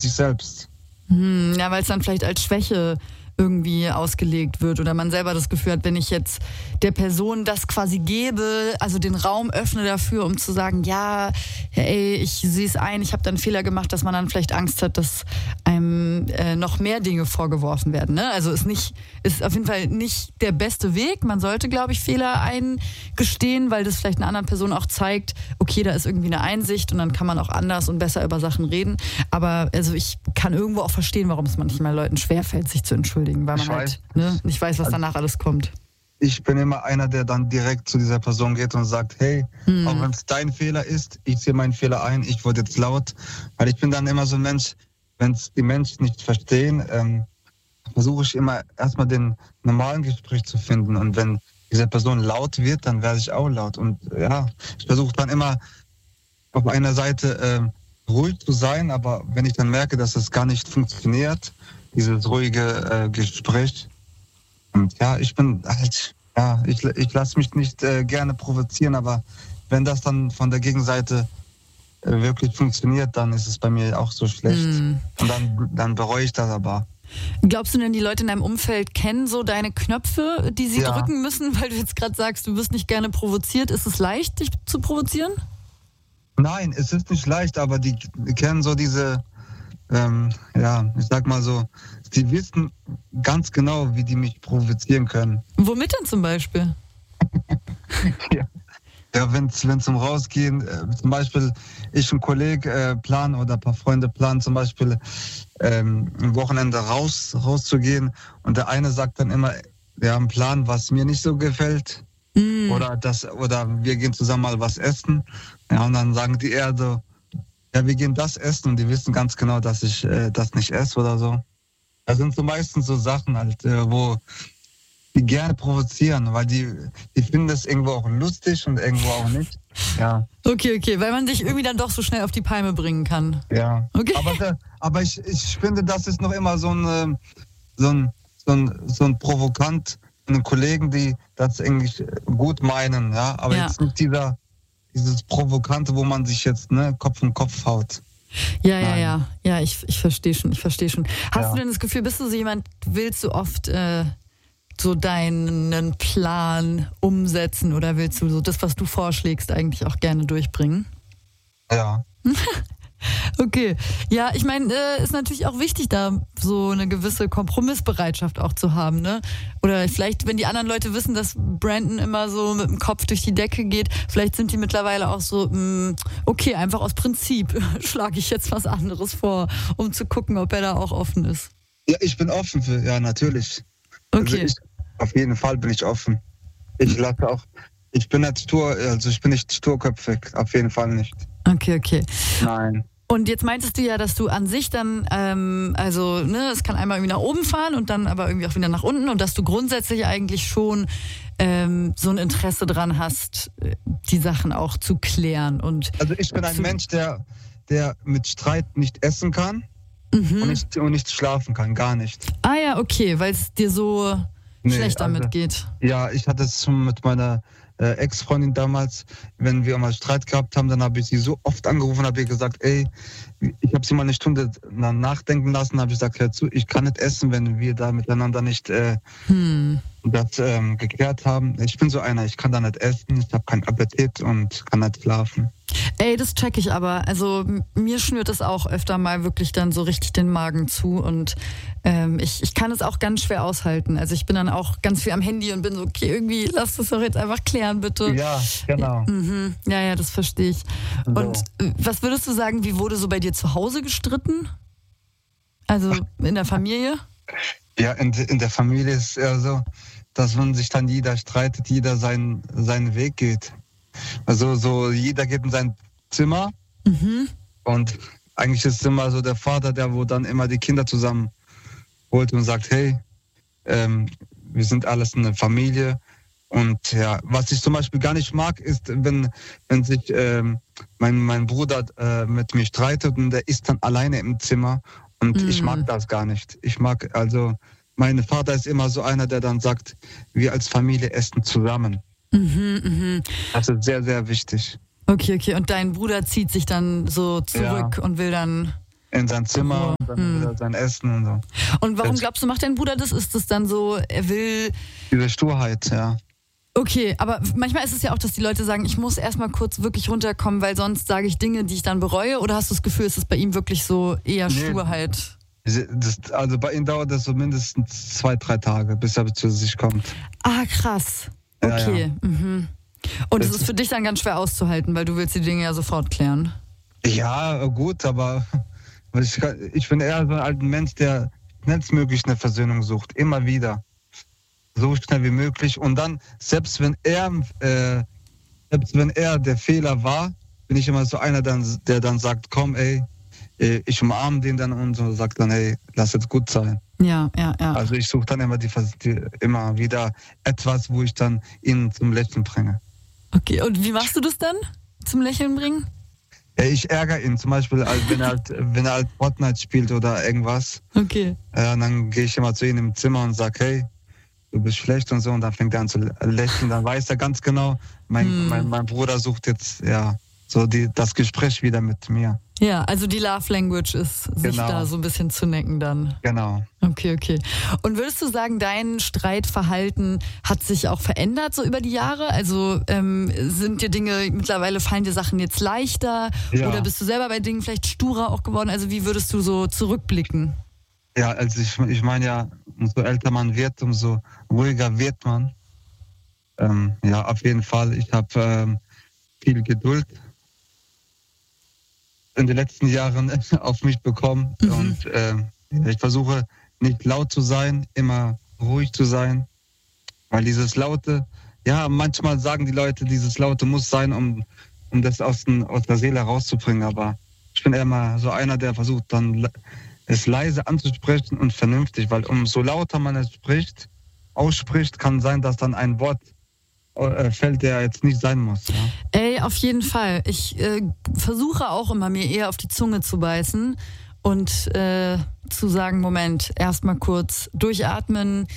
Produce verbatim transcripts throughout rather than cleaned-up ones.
sich selbst. Hm, ja, weil es dann vielleicht als Schwäche irgendwie ausgelegt wird oder man selber das Gefühl hat, wenn ich jetzt der Person das quasi gebe, also den Raum öffne dafür, um zu sagen, ja, ey, ich sehe es ein, ich habe da einen Fehler gemacht, dass man dann vielleicht Angst hat, dass einem äh, noch mehr Dinge vorgeworfen werden. Ne? Also ist nicht, ist auf jeden Fall nicht der beste Weg. Man sollte, glaube ich, Fehler eingestehen, weil das vielleicht einer anderen Person auch zeigt, okay, da ist irgendwie eine Einsicht und dann kann man auch anders und besser über Sachen reden. Aber also ich kann irgendwo auch verstehen, warum es manchmal Leuten schwerfällt, sich zu entschuldigen. Weil man Ich halt ne, nicht weiß, was danach alles kommt. Ich bin immer einer, der dann direkt zu dieser Person geht und sagt, hey, hm. auch wenn es dein Fehler ist, ich sehe meinen Fehler ein, ich wurde jetzt laut. Weil ich bin dann immer so ein Mensch, wenn es die Menschen nicht verstehen, ähm, versuche ich immer erstmal den normalen Gespräch zu finden. Und wenn diese Person laut wird, dann werde ich auch laut. Und ja, ich versuche dann immer auf einer Seite äh, ruhig zu sein, aber wenn ich dann merke, dass es gar nicht funktioniert, dieses ruhige äh, Gespräch. Und ja, ich bin halt, ja, ich, ich lasse mich nicht äh, gerne provozieren, aber wenn das dann von der Gegenseite äh, wirklich funktioniert, dann ist es bei mir auch so schlecht. Mm. Und dann, dann bereue ich das aber. Glaubst du denn, die Leute in deinem Umfeld kennen so deine Knöpfe, die sie ja. drücken müssen, weil du jetzt gerade sagst, du wirst nicht gerne provoziert? Ist es leicht, dich zu provozieren? Nein, es ist nicht leicht, aber die, die kennen so diese... Ähm, ja, ich sag mal so, die wissen ganz genau, wie die mich provozieren können. Womit denn zum Beispiel? ja, ja wenn es um Rausgehen, äh, zum Beispiel ich und Kollege äh, planen oder ein paar Freunde planen zum Beispiel ähm, am Wochenende raus, rauszugehen und der eine sagt dann immer, wir haben einen Plan, was mir nicht so gefällt mm. oder, das, oder wir gehen zusammen mal was essen. Ja, und dann sagen die eher so, ja, wir gehen das essen und die wissen ganz genau, dass ich äh, das nicht esse oder so. Das sind so meistens so Sachen, halt, äh, wo die gerne provozieren, weil die, die finden das irgendwo auch lustig und irgendwo auch nicht. Ja. Okay, okay, weil man sich irgendwie dann doch so schnell auf die Palme bringen kann. Ja, okay. aber, der, aber ich, ich finde, das ist noch immer so ein, so ein, so ein, so ein Provokant, einen Kollegen, die das eigentlich gut meinen, ja, aber ja. jetzt nicht dieser... Dieses Provokante, wo man sich jetzt ne, Kopf in Kopf haut. Ja, ja, ja. Ja, ich, ich verstehe schon, ich verstehe schon. Hast ja. du denn das Gefühl, bist du so jemand, willst du oft äh, so deinen Plan umsetzen oder willst du so das, was du vorschlägst, eigentlich auch gerne durchbringen? Ja. Okay, ja, ich meine, äh, ist natürlich auch wichtig, da so eine gewisse Kompromissbereitschaft auch zu haben, ne? Oder vielleicht, wenn die anderen Leute wissen, dass Brandon immer so mit dem Kopf durch die Decke geht, vielleicht sind die mittlerweile auch so, mh, okay, einfach aus Prinzip schlage ich jetzt was anderes vor, um zu gucken, ob er da auch offen ist. Ja, ich bin offen für, ja, natürlich. Okay. Also ich, auf jeden Fall bin ich offen. Ich lasse auch, ich bin nicht stur, also ich bin nicht sturköpfig, auf jeden Fall nicht. Okay, okay. Nein. Und jetzt meintest du ja, dass du an sich dann, ähm, also ne, es kann einmal irgendwie nach oben fahren und dann aber irgendwie auch wieder nach unten und dass du grundsätzlich eigentlich schon ähm, so ein Interesse dran hast, die Sachen auch zu klären. Und also ich bin ein Mensch, der, der mit Streit nicht essen kann mhm. und, nicht, und nicht schlafen kann, gar nicht. Ah ja, okay, weil es dir so nee, schlecht damit also, geht. Ja, ich hatte es schon mit meiner Äh, Ex-Freundin damals, wenn wir mal Streit gehabt haben, dann habe ich sie so oft angerufen und habe ihr gesagt, ey, ich habe sie mal eine Stunde nachdenken lassen, habe ich gesagt, hör zu, ich kann nicht essen, wenn wir da miteinander nicht äh, hm. das ähm, geklärt haben. Ich bin so einer, ich kann da nicht essen, ich habe keinen Appetit und kann nicht schlafen. Ey, das check ich aber. Also mir schnürt es auch öfter mal wirklich dann so richtig den Magen zu und ähm, ich, ich kann es auch ganz schwer aushalten. Also ich bin dann auch ganz viel am Handy und bin so, okay, irgendwie lass das doch jetzt einfach klären, bitte. Ja, genau. Mhm. Ja, ja, das verstehe ich. So. Und äh, was würdest du sagen, wie wurde so bei dir zu Hause gestritten? Also in der Familie? Ja, in, in der Familie ist es eher so, dass man sich dann jeder streitet, jeder seinen, seinen Weg geht. Also so jeder geht in sein Zimmer mhm. und eigentlich ist es immer so der Vater, der wo dann immer die Kinder zusammen holt und sagt, hey, ähm, wir sind alles eine Familie. Und ja, was ich zum Beispiel gar nicht mag, ist, wenn, wenn sich ähm, mein, mein Bruder äh, mit mir streitet und der ist dann alleine im Zimmer und mhm. ich mag das gar nicht. Ich mag, also mein Vater ist immer so einer, der dann sagt, wir als Familie essen zusammen. Mhm, mh. Das ist sehr, sehr wichtig. Okay, okay. Und dein Bruder zieht sich dann so zurück ja. und will dann in sein Zimmer, oh. und dann hm. wieder sein Essen und so. Und warum Jetzt, glaubst du, macht dein Bruder das? Ist das dann so, er will... Diese Sturheit, ja. Okay, aber manchmal ist es ja auch, dass die Leute sagen, ich muss erstmal kurz wirklich runterkommen, weil sonst sage ich Dinge, die ich dann bereue. Oder hast du das Gefühl, es ist bei ihm wirklich so eher nee, Sturheit? Das, also bei ihm dauert das so mindestens zwei, drei Tage, bis er zu sich kommt. Ah, krass. Okay. Ja, ja. Mhm. Und es ist für dich dann ganz schwer auszuhalten, weil du willst die Dinge ja sofort klären. Ja, gut, aber ich, ich bin eher so ein alter Mensch, der schnellstmöglich eine Versöhnung sucht. Immer wieder. So schnell wie möglich. Und dann, selbst wenn er, äh, selbst wenn er der Fehler war, bin ich immer so einer, der dann sagt, komm, ey, ich umarme den dann und so, sagt dann, hey, lass jetzt gut sein. Ja, ja, ja. Also ich suche dann immer, die, die, immer wieder etwas, wo ich dann ihn zum Lächeln bringe. Okay, und wie machst du das dann, zum Lächeln bringen? Ja, ich ärgere ihn, zum Beispiel, wenn er halt, wenn er halt Fortnite spielt oder irgendwas. Okay. Äh, dann gehe ich immer zu ihm im Zimmer und sage, hey, du bist schlecht und so, und dann fängt er an zu lächeln, dann weiß er ganz genau, mein, hm. mein, mein Bruder sucht jetzt ja so die, das Gespräch wieder mit mir. Ja, also die Love Language ist, sich genau. da so ein bisschen zu necken dann. Genau. Okay, okay. Und würdest du sagen, dein Streitverhalten hat sich auch verändert so über die Jahre? Also ähm, sind dir Dinge, mittlerweile fallen dir Sachen jetzt leichter? Ja. Oder bist du selber bei Dingen vielleicht sturer auch geworden? Also wie würdest du so zurückblicken? Ja, also ich, ich meine ja, umso älter man wird, umso ruhiger wird man. Ähm, ja, auf jeden Fall. Ich habe ähm, viel Geduld in den letzten Jahren auf mich bekommen. Mhm. Und äh, ich versuche nicht laut zu sein, immer ruhig zu sein. Weil dieses Laute, ja, manchmal sagen die Leute, dieses Laute muss sein, um, um das aus, den, aus der Seele rauszubringen. Aber ich bin eher mal so einer, der versucht dann es leise anzusprechen und vernünftig, weil umso lauter man es spricht, ausspricht, kann sein, dass dann ein Wort äh, fällt, der jetzt nicht sein muss. Ja? Ey, auf jeden Fall. Ich äh, versuche auch immer, mir eher auf die Zunge zu beißen und äh, zu sagen, Moment, erstmal kurz durchatmen.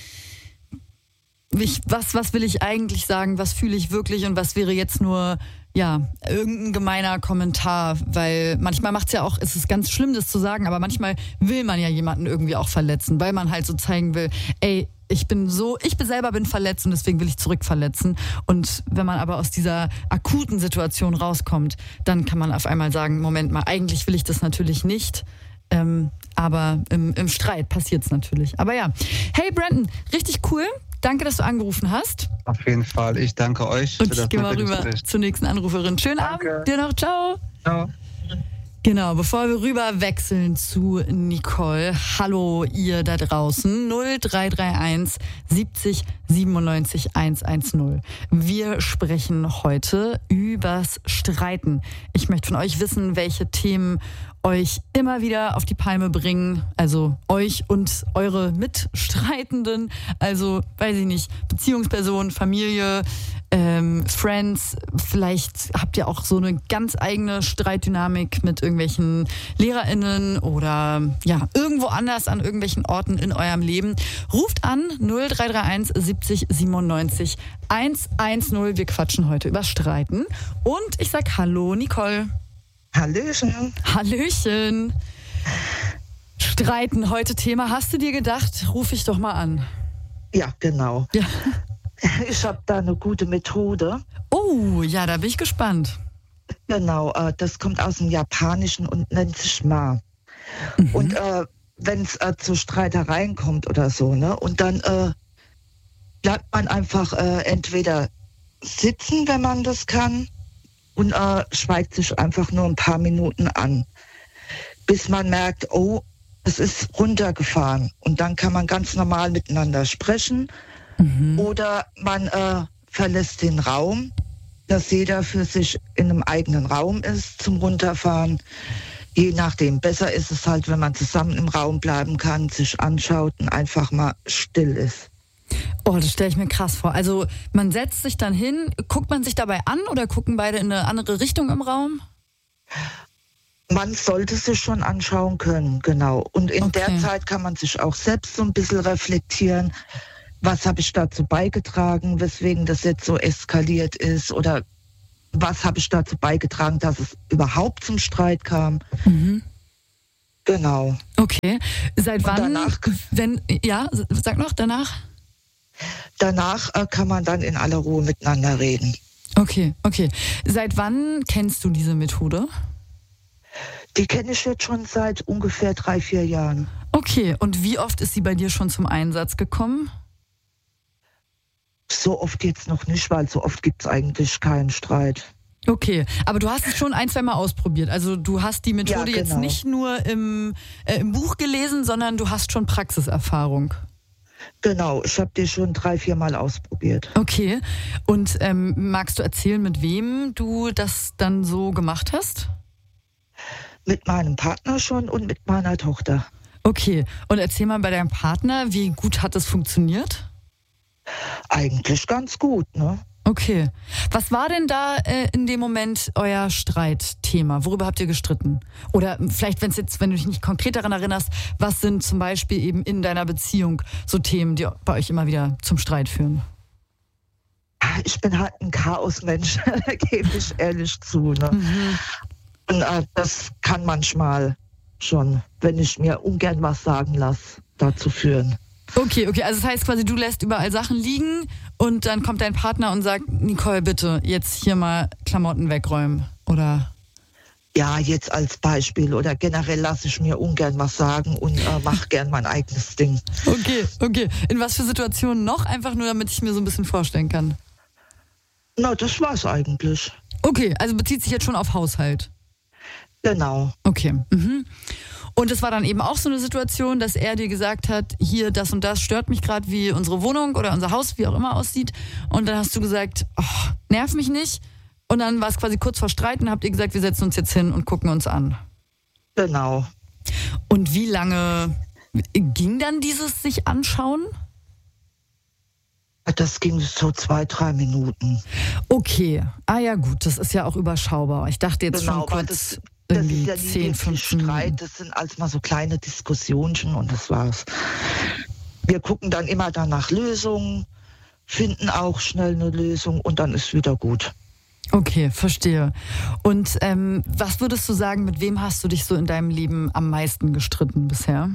Ich, was, was will ich eigentlich sagen? Was fühle ich wirklich? Und was wäre jetzt nur ja, irgendein gemeiner Kommentar, weil manchmal macht es ja auch, es ist ganz schlimm, das zu sagen, aber manchmal will man ja jemanden irgendwie auch verletzen, weil man halt so zeigen will, ey, ich bin so, ich bin selber bin verletzt und deswegen will ich zurückverletzen. Und wenn man aber aus dieser akuten Situation rauskommt, dann kann man auf einmal sagen, Moment mal, eigentlich will ich das natürlich nicht, ähm, aber im, im Streit passiert es natürlich. Aber ja, hey Brandon, richtig cool. Danke, dass du angerufen hast. Auf jeden Fall. Ich danke euch. Und ich gehe mal rüber Gespräch. zur nächsten Anruferin. Schönen danke. Abend dir noch. Ciao. Ciao. Genau, bevor wir rüber wechseln zu Nicole. Hallo ihr da draußen. null drei drei eins siebzig siebenundneunzig hundertzehn. Wir sprechen heute übers Streiten. Ich möchte von euch wissen, welche Themen euch immer wieder auf die Palme bringen, also euch und eure Mitstreitenden, also, weiß ich nicht, Beziehungspersonen, Familie, ähm, Friends, vielleicht habt ihr auch so eine ganz eigene Streitdynamik mit irgendwelchen LehrerInnen oder ja, irgendwo anders an irgendwelchen Orten in eurem Leben. Ruft an null drei drei eins siebzig siebenundneunzig hundertzehn. Wir quatschen heute über Streiten und ich sag Hallo Nicole. Hallöchen. Hallöchen. Streiten, heute Thema. Hast du dir gedacht, ruf ich doch mal an? Ja, genau. Ja. Ich habe da eine gute Methode. Oh, ja, da bin ich gespannt. Genau, äh, das kommt aus dem Japanischen und nennt sich Ma. Mhm. Und äh, wenn es äh, zu Streitereien kommt oder so, ne, und dann äh, bleibt man einfach äh, entweder sitzen, wenn man das kann, und äh, schweigt sich einfach nur ein paar Minuten an, bis man merkt, oh, es ist runtergefahren. Und dann kann man ganz normal miteinander sprechen. Mhm. Oder man äh, verlässt den Raum, dass jeder für sich in einem eigenen Raum ist zum Runterfahren. Je nachdem. Besser ist es halt, wenn man zusammen im Raum bleiben kann, sich anschaut und einfach mal still ist. Oh, das stelle ich mir krass vor. Also man setzt sich dann hin, guckt man sich dabei an oder gucken beide in eine andere Richtung im Raum? Man sollte sich schon anschauen können, genau. Und in okay. der Zeit kann man sich auch selbst so ein bisschen reflektieren. Was habe ich dazu beigetragen, weswegen das jetzt so eskaliert ist? Oder was habe ich dazu beigetragen, dass es überhaupt zum Streit kam? Mhm. Genau. Okay. Seit Und wann, danach- wenn, ja, sag noch, danach? Danach äh, kann man dann in aller Ruhe miteinander reden. Okay, okay. Seit wann kennst du diese Methode? Die kenne ich jetzt schon seit ungefähr drei, vier Jahren. Okay, und wie oft ist sie bei dir schon zum Einsatz gekommen? So oft jetzt noch nicht, weil so oft gibt es eigentlich keinen Streit. Okay, aber du hast es schon ein, zwei Mal ausprobiert. Also du hast die Methode Ja, jetzt genau. nicht nur im, äh, im Buch gelesen, sondern du hast schon Praxiserfahrung. Genau, ich habe die schon drei, vier Mal ausprobiert. Okay, und ähm, magst du erzählen, mit wem du das dann so gemacht hast? Mit meinem Partner schon und mit meiner Tochter. Okay, und erzähl mal bei deinem Partner, wie gut hat es funktioniert? Eigentlich ganz gut, ne? Okay. Was war denn da äh, in dem Moment euer Streitthema? Worüber habt ihr gestritten? Oder vielleicht, wenn es jetzt, wenn du dich nicht konkret daran erinnerst, was sind zum Beispiel eben in deiner Beziehung so Themen, die bei euch immer wieder zum Streit führen? Ich bin halt ein Chaosmensch, gebe ich ehrlich zu. Ne? Mhm. Und äh, das kann manchmal schon, wenn ich mir ungern was sagen lasse, dazu führen. Okay, okay, also das heißt quasi, du lässt überall Sachen liegen und dann kommt dein Partner und sagt, Nicole, bitte jetzt hier mal Klamotten wegräumen, oder? Ja, jetzt als Beispiel oder generell lasse ich mir ungern was sagen und äh, mache gern mein eigenes Ding. Okay, okay. In was für Situationen noch? Einfach nur, damit ich mir so ein bisschen vorstellen kann. Na, das war's eigentlich. Okay, also bezieht sich jetzt schon auf Haushalt. Genau. Okay. Mhm. Und es war dann eben auch so eine Situation, dass er dir gesagt hat, hier, das und das stört mich gerade, wie unsere Wohnung oder unser Haus, wie auch immer aussieht. Und dann hast du gesagt, oh, nerv mich nicht. Und dann war es quasi kurz vor Streit und habt ihr gesagt, wir setzen uns jetzt hin und gucken uns an. Genau. Und wie lange ging dann dieses sich anschauen? Das ging so zwei, drei Minuten. Okay. Ah ja gut, das ist ja auch überschaubar. Ich dachte jetzt Genau, schon weil kurz das, das irgendwie ist ja nie zehn, wirklich fünfzehn Streit, Minuten. das sind alles mal so kleine Diskussionen und das war's. Wir gucken dann immer dann nach Lösungen, finden auch schnell eine Lösung und dann ist wieder gut. Okay, verstehe. Und ähm, was würdest du sagen, mit wem hast du dich so in deinem Leben am meisten gestritten bisher?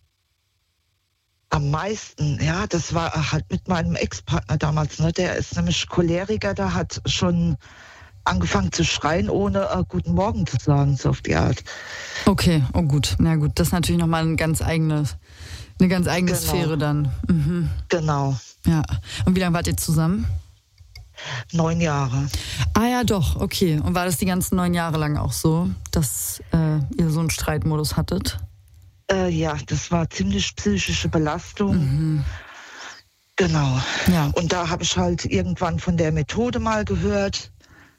Am meisten, ja, das war halt mit meinem Ex-Partner damals. Ne? Der ist nämlich Choleriker, der hat schon angefangen zu schreien, ohne äh, Guten Morgen zu sagen, so auf die Art. Okay, oh gut. Na gut, das ist natürlich nochmal ein ganz eigenes, eine ganz eigene Genau. Sphäre dann. Mhm. Genau, Ja. Und wie lange wart ihr zusammen? neun Jahre. Ah ja, doch, okay. Und war das die ganzen neun Jahre lang auch so, dass äh, ihr so einen Streitmodus hattet? Äh, ja, das war ziemlich psychische Belastung. Mhm. Genau. Ja. Und da habe ich halt irgendwann von der Methode mal gehört.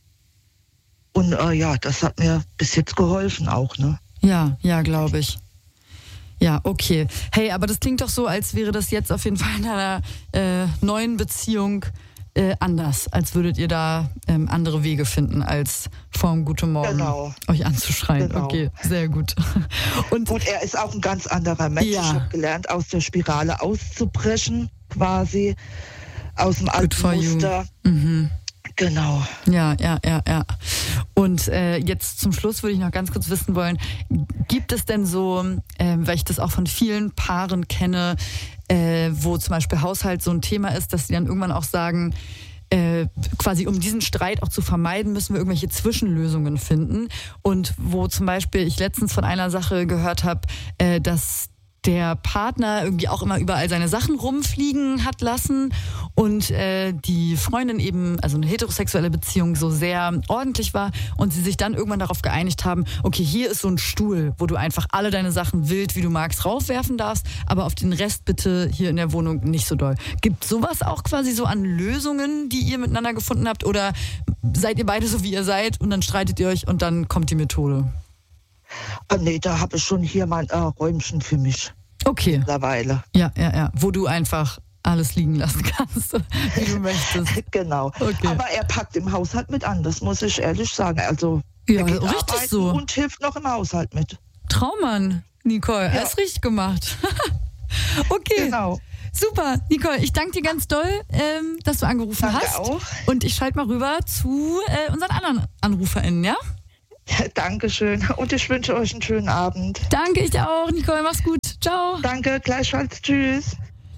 Und äh, ja, das hat mir bis jetzt geholfen auch, ne? Ja, ja, glaube ich. Ja, okay. Hey, aber das klingt doch so, als wäre das jetzt auf jeden Fall in einer äh, neuen Beziehung äh, anders. Als würdet ihr da ähm, andere Wege finden, als vorm Guten Morgen Genau. euch anzuschreien. Genau. Okay, sehr gut. Und Und er ist auch ein ganz anderer Mensch. Ja. Ich habe gelernt, aus der Spirale auszubrechen, quasi aus dem good alten for you. Muster. Mhm. Genau. Ja, ja, ja, ja. Und äh, jetzt zum Schluss würde ich noch ganz kurz wissen wollen, gibt es denn so, äh, weil ich das auch von vielen Paaren kenne, äh, wo zum Beispiel Haushalt so ein Thema ist, dass sie dann irgendwann auch sagen, äh, quasi um diesen Streit auch zu vermeiden, müssen wir irgendwelche Zwischenlösungen finden. Und wo zum Beispiel ich letztens von einer Sache gehört habe, äh, dass der Partner irgendwie auch immer überall seine Sachen rumfliegen hat lassen und äh, die Freundin eben, also eine heterosexuelle Beziehung, so sehr ordentlich war und sie sich dann irgendwann darauf geeinigt haben, okay, hier ist so ein Stuhl, wo du einfach alle deine Sachen wild, wie du magst, raufwerfen darfst, aber auf den Rest bitte hier in der Wohnung nicht so doll. Gibt sowas auch quasi so an Lösungen, die ihr miteinander gefunden habt, oder seid ihr beide so, wie ihr seid und dann streitet ihr euch und dann kommt die Methode? Ah, nee, da habe ich schon hier mein äh, Räumchen für mich Okay. mittlerweile. Ja, ja, ja. Wo du einfach alles liegen lassen kannst, wie du möchtest. Genau. Okay. Aber er packt im Haushalt mit an, das muss ich ehrlich sagen. Also Ja, er geht richtig arbeiten so. und hilft noch im Haushalt mit. Traummann, Nicole. Ja. Hast richtig gemacht. Okay. Genau. Super, Nicole. Ich danke dir ganz doll, ähm, dass du angerufen Danke hast. auch. Und ich schalte mal rüber zu äh, unseren anderen AnruferInnen, ja? Ja, Dankeschön. Und ich wünsche euch einen schönen Abend. Danke, ich auch. Nicole, mach's gut. Ciao. Danke, gleichfalls. Tschüss.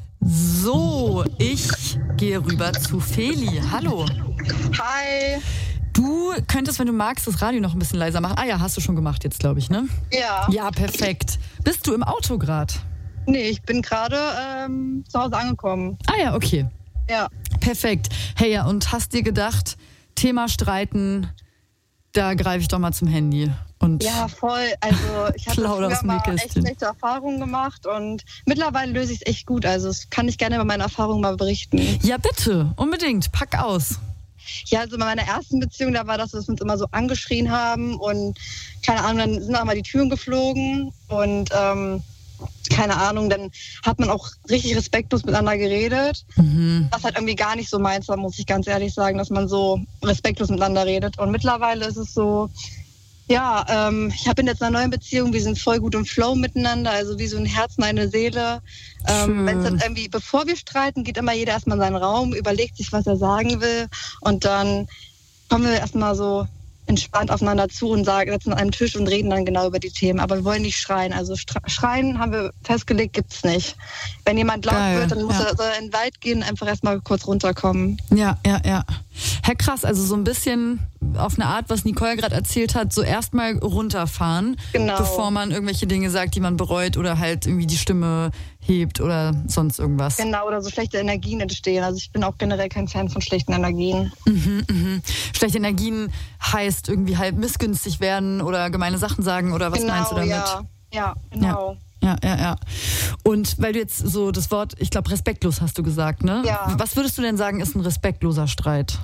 So, ich gehe rüber zu Feli. Hallo. Hi. Du könntest, wenn du magst, das Radio noch ein bisschen leiser machen. Ah ja, hast du schon gemacht jetzt, glaube ich, ne? Ja. Ja, perfekt. Bist du im Auto gerade? Nee, ich bin gerade ähm, zu Hause angekommen. Ah ja, okay. Ja. Perfekt. Hey, ja, und hast dir gedacht, Thema Streiten, da greife ich doch mal zum Handy. Und ja, voll. Also ich habe früher mal echt schlechte Erfahrungen gemacht und mittlerweile löse ich es echt gut. Also das kann ich gerne über meine Erfahrungen mal berichten. Ja, bitte. Unbedingt. Pack aus. Ja, also bei meiner ersten Beziehung, da war das, dass wir uns immer so angeschrien haben und keine Ahnung, dann sind auch mal die Türen geflogen und ähm, keine Ahnung, dann hat man auch richtig respektlos miteinander geredet, mhm. was halt irgendwie gar nicht so meins war, muss ich ganz ehrlich sagen, dass man so respektlos miteinander redet. Und mittlerweile ist es so, ja, ähm, ich habe in jetzt einer neuen Beziehung, wir sind voll gut im Flow miteinander, also wie so ein Herz und eine Seele. Ähm, wenn es dann irgendwie, bevor wir streiten, geht immer jeder erstmal in seinen Raum, überlegt sich, was er sagen will und dann kommen wir erstmal so entspannt aufeinander zu und sagen, sitzen an einem Tisch und reden dann genau über die Themen. Aber wir wollen nicht schreien. Also schreien, haben wir festgelegt, gibt's nicht. Wenn jemand laut Geil, wird, dann muss ja. er, soll er in den Wald gehen, einfach erstmal kurz runterkommen. Ja, ja, ja. Herr krass, also so ein bisschen auf eine Art, was Nicole gerade erzählt hat, so erstmal runterfahren, genau. bevor man irgendwelche Dinge sagt, die man bereut oder halt irgendwie die Stimme hebt oder sonst irgendwas. Genau, oder so schlechte Energien entstehen. Also ich bin auch generell kein Fan von schlechten Energien. Mhm, mhm. Schlechte Energien heißt irgendwie halt missgünstig werden oder gemeine Sachen sagen oder was genau, meinst du damit? Ja, ja genau. Ja. Ja, ja, ja. Und weil du jetzt so das Wort, ich glaube, respektlos hast du gesagt, ne? Ja. Was würdest du denn sagen, ist ein respektloser Streit?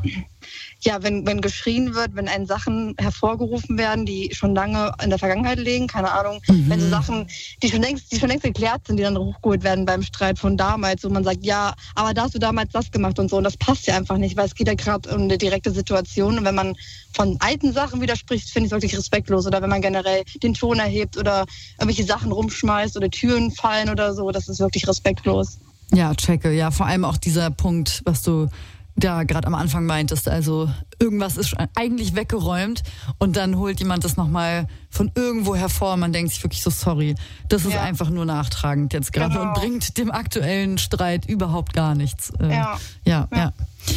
Ja, wenn, wenn geschrien wird, wenn einen Sachen hervorgerufen werden, die schon lange in der Vergangenheit liegen, keine Ahnung, mhm. wenn so Sachen, die schon längst, die schon längst geklärt sind, die dann hochgeholt werden beim Streit von damals, wo man sagt, ja, aber da hast du damals das gemacht und so, und das passt ja einfach nicht, weil es geht ja gerade um eine direkte Situation, und wenn man von alten Sachen widerspricht, finde ich es wirklich respektlos, oder wenn man generell den Ton erhebt oder irgendwelche Sachen rumschmeißt oder Türen fallen oder so, das ist wirklich respektlos. Ja, checke, ja, vor allem auch dieser Punkt, was du da gerade am Anfang meintest, also irgendwas ist eigentlich weggeräumt und dann holt jemand das nochmal von irgendwo hervor und man denkt sich wirklich so, sorry, das ist ja. einfach nur nachtragend jetzt gerade genau. und bringt dem aktuellen Streit überhaupt gar nichts. Äh, ja. ja, ja, ja.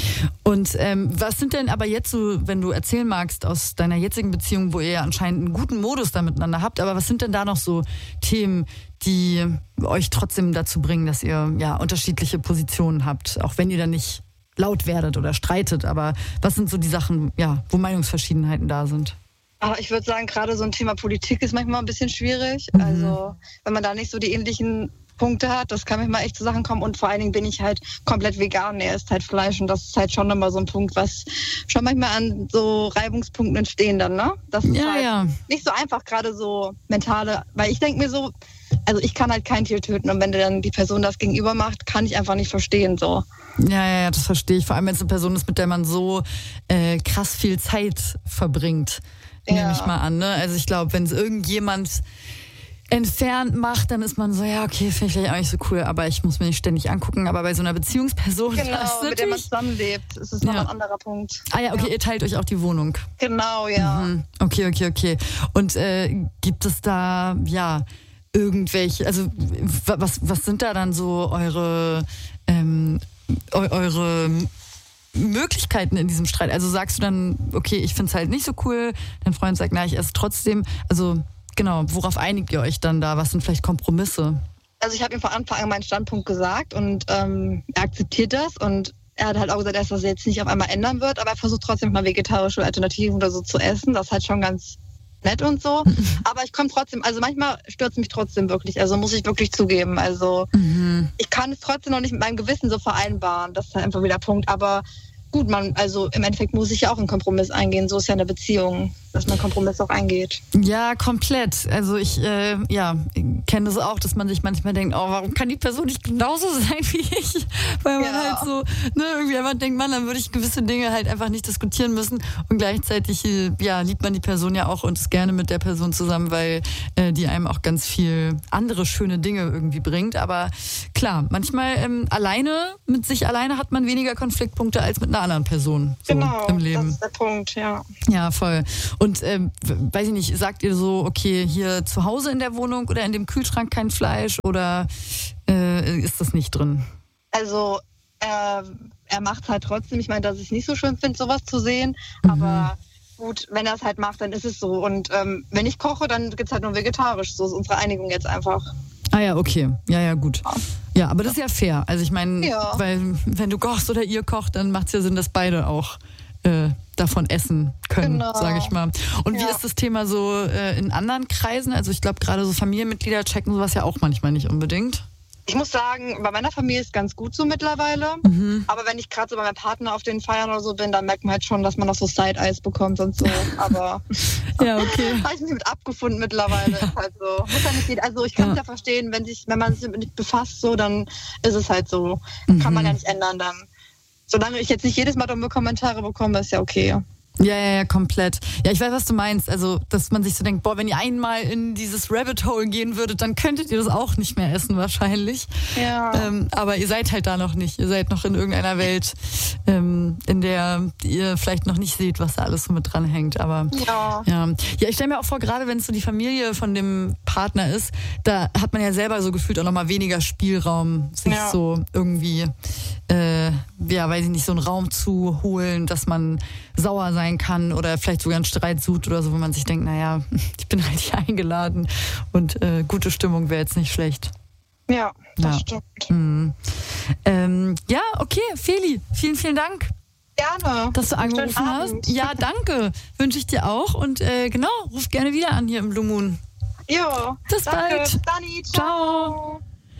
Und ähm, was sind denn aber jetzt so, wenn du erzählen magst aus deiner jetzigen Beziehung, wo ihr ja anscheinend einen guten Modus da miteinander habt, aber was sind denn da noch so Themen, die euch trotzdem dazu bringen, dass ihr ja unterschiedliche Positionen habt, auch wenn ihr da nicht laut werdet oder streitet, aber was sind so die Sachen, ja, wo Meinungsverschiedenheiten da sind? Aber ich würde sagen, gerade so ein Thema Politik ist manchmal ein bisschen schwierig. Mhm. Also wenn man da nicht so die ähnlichen Punkte hat, das kann manchmal echt zu Sachen kommen, und vor allen Dingen bin ich halt komplett vegan, er isst halt Fleisch, und das ist halt schon immer so ein Punkt, was schon manchmal an so Reibungspunkten entstehen dann, ne? Das ist ja, halt ja. nicht so einfach, gerade so mentale, weil ich denke mir so, also ich kann halt kein Tier töten, und wenn dann die Person das gegenüber macht, kann ich einfach nicht verstehen, so. Ja, ja, ja, das verstehe ich. Vor allem, wenn es eine Person ist, mit der man so äh, krass viel Zeit verbringt, ja. nehme ich mal an. Ne? Also ich glaube, wenn es irgendjemand entfernt macht, dann ist man so, ja, okay, finde ich vielleicht auch nicht so cool, aber ich muss mir nicht ständig angucken. Aber bei so einer Beziehungsperson, genau, das ist mit der man zusammenlebt, ist es noch ja. ein anderer Punkt. Ah ja, okay, ja. ihr teilt euch auch die Wohnung. Genau, ja. Mhm. Okay, okay, okay. Und äh, gibt es da, ja, irgendwelche, also was, was sind da dann so eure ähm, eure Möglichkeiten in diesem Streit? Also sagst du dann, okay, ich finde es halt nicht so cool, dein Freund sagt, na, ich esse trotzdem. Also genau, worauf einigt ihr euch dann da? Was sind vielleicht Kompromisse? Also ich habe ihm von Anfang an meinen Standpunkt gesagt, und ähm, er akzeptiert das, und er hat halt auch gesagt, dass er das jetzt nicht auf einmal ändern wird, aber er versucht trotzdem mal vegetarische Alternativen oder so zu essen. Das ist halt schon ganz nett und so, aber ich komme trotzdem, also manchmal stört es mich trotzdem wirklich, also muss ich wirklich zugeben, also mhm. ich kann es trotzdem noch nicht mit meinem Gewissen so vereinbaren, das ist halt einfach wieder der Punkt, aber gut, man, also im Endeffekt muss ich ja auch einen Kompromiss eingehen, so ist ja eine Beziehung, dass man Kompromiss auch eingeht. Ja, komplett. Also ich äh, ja, kenne das auch, dass man sich manchmal denkt, oh, warum kann die Person nicht genauso sein wie ich? Weil man ja. halt so, ne, irgendwie einfach denkt, man, dann würde ich gewisse Dinge halt einfach nicht diskutieren müssen, und gleichzeitig äh, ja, liebt man die Person ja auch und ist gerne mit der Person zusammen, weil äh, die einem auch ganz viel andere schöne Dinge irgendwie bringt. Aber klar, manchmal ähm, alleine, mit sich alleine hat man weniger Konfliktpunkte als mit einer jeder anderen Person so Genau, im Leben. das ist der Punkt, ja. Ja, voll. Und ähm, weiß ich nicht, sagt ihr so, okay, hier zu Hause in der Wohnung oder in dem Kühlschrank kein Fleisch oder äh, ist das nicht drin? Also äh, er macht es halt trotzdem. Ich meine, dass ich es nicht so schön finde, sowas zu sehen. Mhm. Aber gut, wenn er es halt macht, dann ist es so. Und ähm, wenn ich koche, dann gibt es halt nur vegetarisch. So ist unsere Einigung jetzt einfach. Ah ja, okay. Ja, ja, gut. Ja, aber das ist ja fair. Also ich meine, Ja. weil wenn du kochst oder ihr kocht, dann macht es ja Sinn, dass beide auch äh, davon essen können, Genau. sage ich mal. Und wie Ja. ist das Thema so äh, in anderen Kreisen? Also ich glaube, gerade so Familienmitglieder checken sowas ja auch manchmal nicht unbedingt. Ich muss sagen, bei meiner Familie ist es ganz gut so mittlerweile. Mhm. Aber wenn ich gerade so bei meinem Partner auf den Feiern oder so bin, dann merkt man halt schon, dass man noch so Side-Eyes bekommt und so. Aber Ja, okay. habe ich mich mit abgefunden mittlerweile. Ist halt so. Muss ja nicht jeder, also ich kann es Ja. ja. verstehen, wenn, sich, wenn man sich damit nicht befasst, so, dann ist es halt so. Mhm. Kann man ja nicht ändern dann. Solange ich jetzt nicht jedes Mal dumme Kommentare bekomme, ist ja okay. Ja, ja, ja, komplett. Ja, ich weiß, was du meinst. Also, dass man sich so denkt, boah, wenn ihr einmal in dieses Rabbit Hole gehen würdet, dann könntet ihr das auch nicht mehr essen wahrscheinlich. Ja. Ähm, aber ihr seid halt da noch nicht. Ihr seid noch in irgendeiner Welt, ähm, in der ihr vielleicht noch nicht seht, was da alles so mit dran hängt. Aber Ja. ja, ja ich stelle mir auch vor, gerade wenn es so die Familie von dem Partner ist, da hat man ja selber so gefühlt auch nochmal weniger Spielraum, sich Ja. so irgendwie, äh, ja, weiß ich nicht, so einen Raum zu holen, dass man sauer sein kann oder vielleicht sogar einen Streit sucht oder so, wo man sich denkt, naja, ich bin halt hier eingeladen und äh, gute Stimmung wäre jetzt nicht schlecht. Ja, das Ja. stimmt. Mhm. Ähm, ja, okay, Feli, vielen, vielen Dank, Gerne. dass du angerufen Schönen hast. Abend. Ja, danke, wünsche ich dir auch und äh, genau, ruf gerne wieder an hier im Blue Moon. Jo. Bis Danke. bald. Bis Dani. Ciao.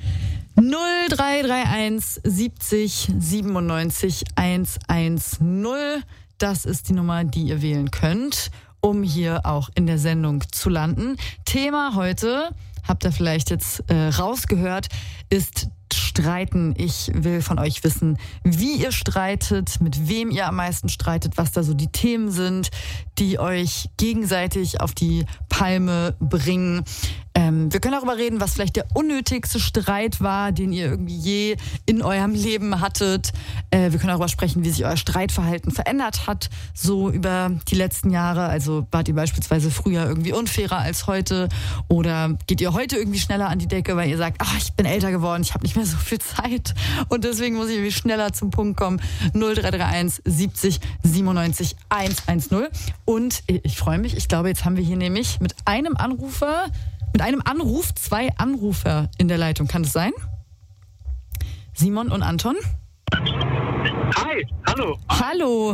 null drei drei eins siebzig siebenundneunzig hundertzehn. Das ist die Nummer, die ihr wählen könnt, um hier auch in der Sendung zu landen. Thema heute, habt ihr vielleicht jetzt äh, rausgehört, ist Streiten. Ich will von euch wissen, wie ihr streitet, mit wem ihr am meisten streitet, was da so die Themen sind, die euch gegenseitig auf die Palme bringen. Ähm, wir können darüber reden, was vielleicht der unnötigste Streit war, den ihr irgendwie je in eurem Leben hattet. Äh, wir können darüber sprechen, wie sich euer Streitverhalten verändert hat, so über die letzten Jahre. Also wart ihr beispielsweise früher irgendwie unfairer als heute oder geht ihr heute irgendwie schneller an die Decke, weil ihr sagt, ach, ich bin älter geworden, ich habe nicht mehr so viel Zeit und deswegen muss ich irgendwie schneller zum Punkt kommen. null drei drei eins siebzig siebenundneunzig hundertzehn. Und ich freue mich, ich glaube, jetzt haben wir hier nämlich mit einem Anrufer Mit einem Anruf zwei Anrufer in der Leitung. Kann das sein? Simon und Anton? Hi, hallo. Hallo.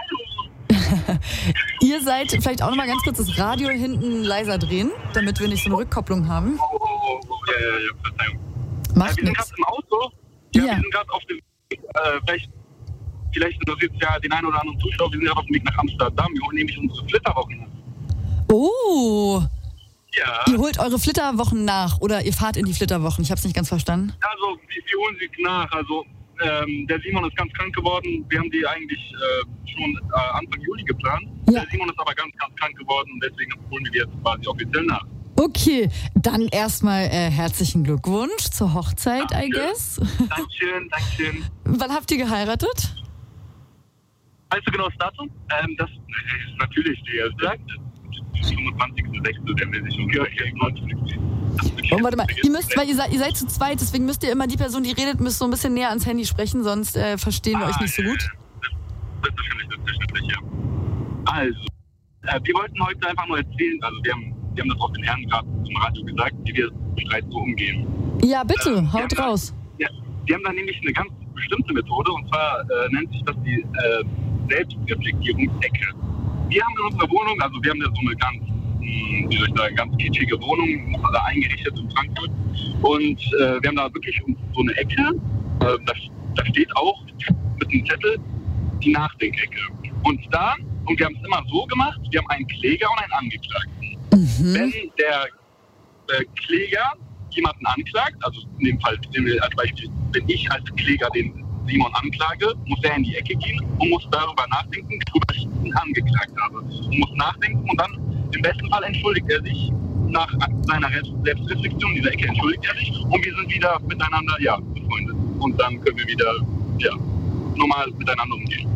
Ihr seid, vielleicht auch noch mal ganz kurz das Radio hinten leiser drehen, damit wir nicht so eine Rückkopplung haben. Oh, oh, oh, oh, ja, ja, ja, Verzeihung. Macht Ja, wir sind nichts. gerade im Auto. Ja, Ja. wir sind gerade auf dem Weg, äh, vielleicht, vielleicht interessiert es ja den einen oder anderen Zuschauer, wir sind gerade auf dem Weg nach Amsterdam. Wir holen nämlich unsere Flitterwochen. Oh, Ja, ihr holt eure Flitterwochen nach oder ihr fahrt in die Flitterwochen. Ich habe es nicht ganz verstanden. also wir, wir holen sie nach. Also ähm, der Simon ist ganz krank geworden. Wir haben die eigentlich äh, schon äh, Anfang Juli geplant. Ja. Der Simon ist aber ganz, ganz krank geworden und deswegen holen wir die jetzt quasi offiziell nach. Okay, dann erstmal äh, herzlichen Glückwunsch zur Hochzeit, I Danke. guess. Dankeschön, Dankeschön. Wann habt ihr geheiratet? Weißt du genau das Datum? Ähm, das ist natürlich, wie er sagt, fünfundzwanzigster sechste der will sich schon. Ja, ja, Oh, warte mal, ihr müsst, weil ihr seid, ihr seid zu zweit, deswegen müsst ihr immer die Person, die redet, müsst so ein bisschen näher ans Handy sprechen, sonst äh, verstehen wir euch nicht so gut. Selbstverständlich, selbstverständlich, ja. Also, äh, wir wollten heute einfach nur erzählen, also wir haben, wir haben das auch den Herren gerade zum Radio gesagt, wie wir mit Streit so umgehen. Ja, bitte, Ähm, wir haut haben da- raus. Ja, wir haben da nämlich eine ganz bestimmte Methode und zwar äh, nennt sich das die äh, Selbstreflektierungsecke. Wir haben in unserer Wohnung, also wir haben ja so eine ganz, mh, wie soll ich sagen, ganz kitschige Wohnung da eingerichtet in Frankfurt und äh, wir haben da wirklich so eine Ecke, äh, da, da steht auch mit einem Zettel die Nachdenkecke. Und da, und wir haben es immer so gemacht, wir haben einen Kläger und einen Angeklagten. Mhm. Wenn der äh, Kläger jemanden anklagt, also in dem Fall nehmen wir als Beispiel, wenn ich als Kläger den Simon anklage, muss er in die Ecke gehen und muss darüber nachdenken, worüber ich ihn angeklagt habe. Und muss nachdenken und dann im besten Fall entschuldigt er sich nach seiner Selbstreflexion, in dieser Ecke entschuldigt er sich und wir sind wieder miteinander, ja, befreundet. Und dann können wir wieder, ja, normal miteinander umgehen.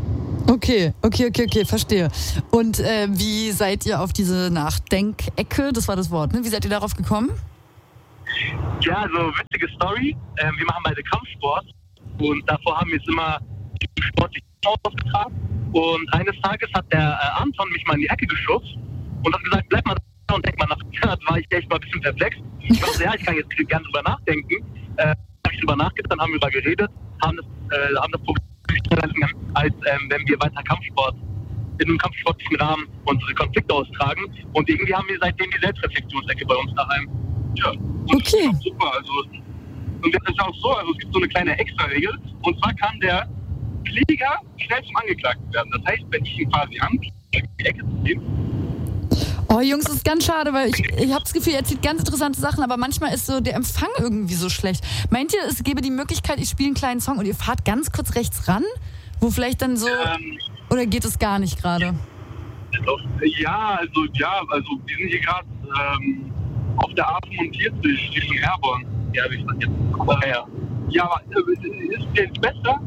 Okay, okay, okay, okay, verstehe. Und äh, wie seid ihr auf diese Nachdenkecke, das war das Wort, ne? Wie seid ihr darauf gekommen? Ja, also witzige Story. Ähm, wir machen beide Kampfsport und davor haben wir es immer sportlich ausgetragen. Und eines Tages hat der äh, Anton mich mal in die Ecke geschubst und hat gesagt, bleib mal da und denk mal nach. Da war ich echt mal ein bisschen perplex. Ich dachte, ja, ich kann jetzt gerne drüber nachdenken. Äh, habe ich drüber nachgedacht, dann haben wir darüber geredet, haben das, äh, haben das Problem als ähm, wenn wir weiter Kampfsport, in einem kampfsportlichen Rahmen unsere Konflikte austragen. Und irgendwie haben wir seitdem die Selbstreflexionsecke bei uns daheim. Ja, und okay. Das ist super. Also, und das ist auch so, also es gibt so eine kleine Extra-Regel. Und zwar kann der Kläger schnell zum Angeklagten werden. Das heißt, wenn ich ihn quasi anklage, in die Ecke zu gehen. Oh Jungs, das ist ganz schade, weil ich, ich habe das Gefühl, er erzählt ganz interessante Sachen, aber manchmal ist so der Empfang irgendwie so schlecht. Meint ihr, es gäbe die Möglichkeit, ich spiele einen kleinen Song und ihr fahrt ganz kurz rechts ran? Wo vielleicht dann so... Ähm, oder geht es gar nicht gerade? Ja, also ja, also wir sind hier gerade ähm, auf der A fünfundvierzig Richtung Herborn. Ja, wie ich das jetzt. Daher. Ja, aber äh, ist der jetzt besser?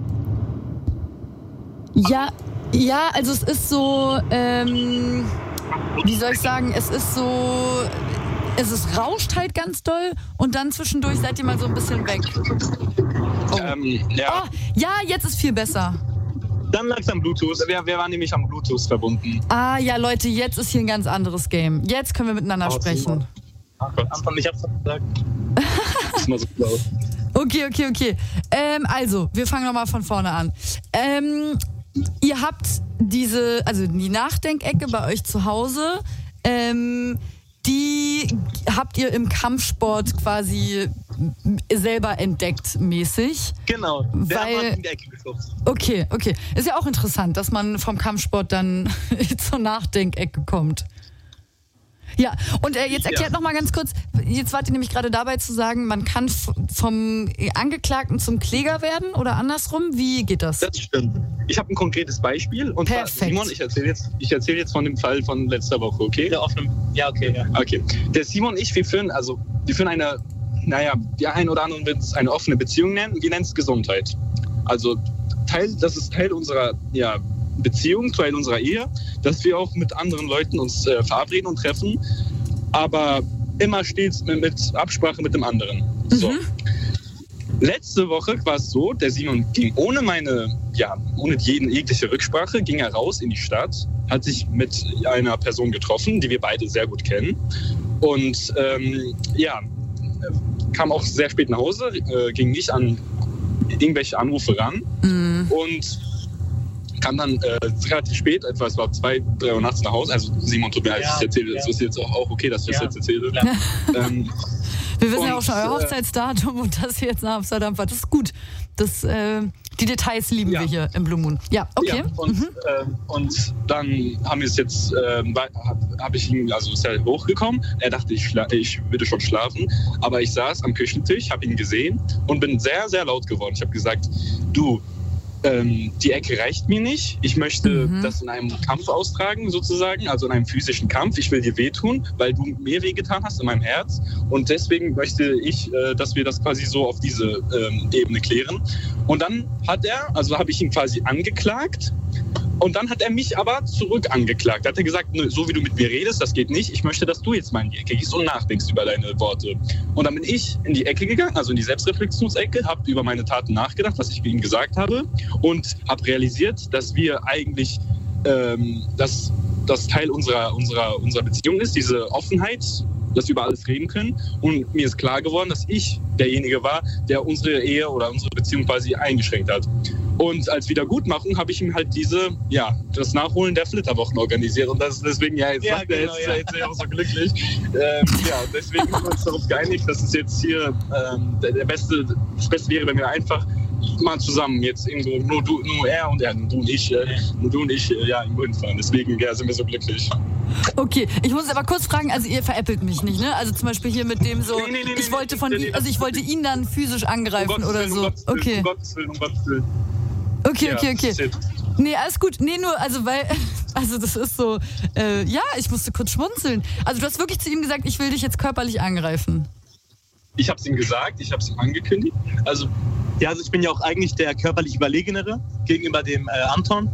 Ja, ja, also es ist so... Ähm, wie soll ich sagen, es ist so, es ist rauscht halt ganz doll und dann zwischendurch seid ihr mal so ein bisschen weg. Oh, ähm, ja. Oh, ja, jetzt ist viel besser. Dann lag es am Bluetooth. Wir, wir waren nämlich am Bluetooth verbunden. Ah ja, Leute, jetzt ist hier ein ganz anderes Game. Jetzt können wir miteinander oh, sprechen. Anton, ich hab's gesagt. Das ist mal so blau. Okay, okay, okay. Ähm, also, wir fangen nochmal von vorne an. Ähm... Ihr habt diese, also die Nachdenkecke bei euch zu Hause, ähm, die habt ihr im Kampfsport quasi selber entdeckt mäßig. Genau, der weil, hat in die Ecke geschubst. Okay, okay. Ist ja auch interessant, dass man vom Kampfsport dann zur Nachdenkecke kommt. Ja, und äh, jetzt erklärt ja. noch mal ganz kurz, jetzt wart ihr nämlich gerade dabei zu sagen, man kann f- vom Angeklagten zum Kläger werden oder andersrum. Wie geht das? Das stimmt. Ich habe ein konkretes Beispiel. Und Perfekt. zwar, Simon, ich erzähle jetzt, ich erzähl jetzt von dem Fall von letzter Woche, okay? Der offenen, ja, okay, ja. Okay. Der Simon und ich, wir führen, also, wir führen eine, naja, die einen oder anderen wird es eine offene Beziehung nennen. Wir nennen es Gesundheit. Also, Teil, das ist Teil unserer, ja, Beziehung, Teil unserer Ehe, dass wir auch mit anderen Leuten uns äh, verabreden und treffen, aber immer stets mit, mit Absprache mit dem anderen. So. Mhm. Letzte Woche war es so, der Simon ging ohne meine, ja, ohne jeden, jegliche Rücksprache, ging er raus in die Stadt, hat sich mit einer Person getroffen, die wir beide sehr gut kennen und ähm, ja, kam auch sehr spät nach Hause, äh, ging nicht an irgendwelche Anrufe ran Mhm. und kam dann äh, relativ spät, etwa es war zwei, drei Uhr nachts nach Hause. Also Simon, tut mir leid, Ja, ich erzähle, ja. das ist jetzt auch, auch okay, dass ich Ja. das jetzt erzähle. Ja. Ähm, Wir wissen und, ja auch schon euer äh, Hochzeitsdatum und dass ihr jetzt nach Amsterdam fahrt. Das ist gut. Das, äh, die Details lieben Ja. wir hier im Blue Moon. Ja, okay. Ja, und, Mhm. ähm, und dann haben wir es jetzt, ähm, habe hab ich ihn, also ist er hochgekommen. Er dachte, ich, schla- ich würde schon schlafen. Aber ich saß am Küchentisch, habe ihn gesehen und bin sehr, sehr laut geworden. Ich habe gesagt, du, Ähm, die Ecke reicht mir nicht. Ich möchte Mhm. das in einem Kampf austragen, sozusagen, also in einem physischen Kampf. Ich will dir wehtun, weil du mir wehgetan hast in meinem Herz. Und deswegen möchte ich, äh, dass wir das quasi so auf diese ähm, Ebene klären. Und dann hat er, also habe ich ihn quasi angeklagt. Und dann hat er mich aber zurück angeklagt. Da hat er gesagt, nö, so wie du mit mir redest, das geht nicht. Ich möchte, dass du jetzt mal in die Ecke gehst und nachdenkst über deine Worte. Und dann bin ich in die Ecke gegangen, also in die Selbstreflexionsecke, habe über meine Taten nachgedacht, was ich ihm gesagt habe und habe realisiert, dass wir eigentlich, ähm, dass das Teil unserer, unserer, unserer Beziehung ist, diese Offenheit, dass wir über alles reden können. Und mir ist klar geworden, dass ich derjenige war, der unsere Ehe oder unsere Beziehung quasi eingeschränkt hat. Und als Wiedergutmachung habe ich ihm halt diese, ja, das Nachholen der Flitterwochen organisiert. Und das ist deswegen, ja, jetzt Ja, sagt er, genau, jetzt, ja. jetzt ist er auch so glücklich. Ähm, ja, deswegen haben wir uns darauf geeinigt, dass es jetzt hier ähm, der, der beste, das Beste wäre, wenn wir einfach mal zusammen jetzt irgendwo, nur, du, nur er und er, nur du und ich, äh, nur du und ich, äh, ja, irgendwo hinfahren. Deswegen, ja, sind wir so glücklich. Okay, ich muss aber kurz fragen, also ihr veräppelt mich nicht, ne? Also zum Beispiel hier mit dem so, Nee, nee, nee, ich nee, wollte nee, von nee, ihm, nee, also ich wollte ihn dann physisch Um angreifen Gottes oder Willen, um so. Gottes Willen, Okay, um Gottes Willen, um Gottes Willen. okay, Ja, okay, das okay. ist jetzt- Nee, alles gut. Nee, nur, also weil, also das ist so, äh, ja, ich musste kurz schmunzeln. Also du hast wirklich zu ihm gesagt, ich will dich jetzt körperlich angreifen. Ich habe es ihm gesagt, ich habe es ihm angekündigt. Also Ja, also ich bin ja auch eigentlich der körperlich Überlegenere gegenüber dem äh, Anton.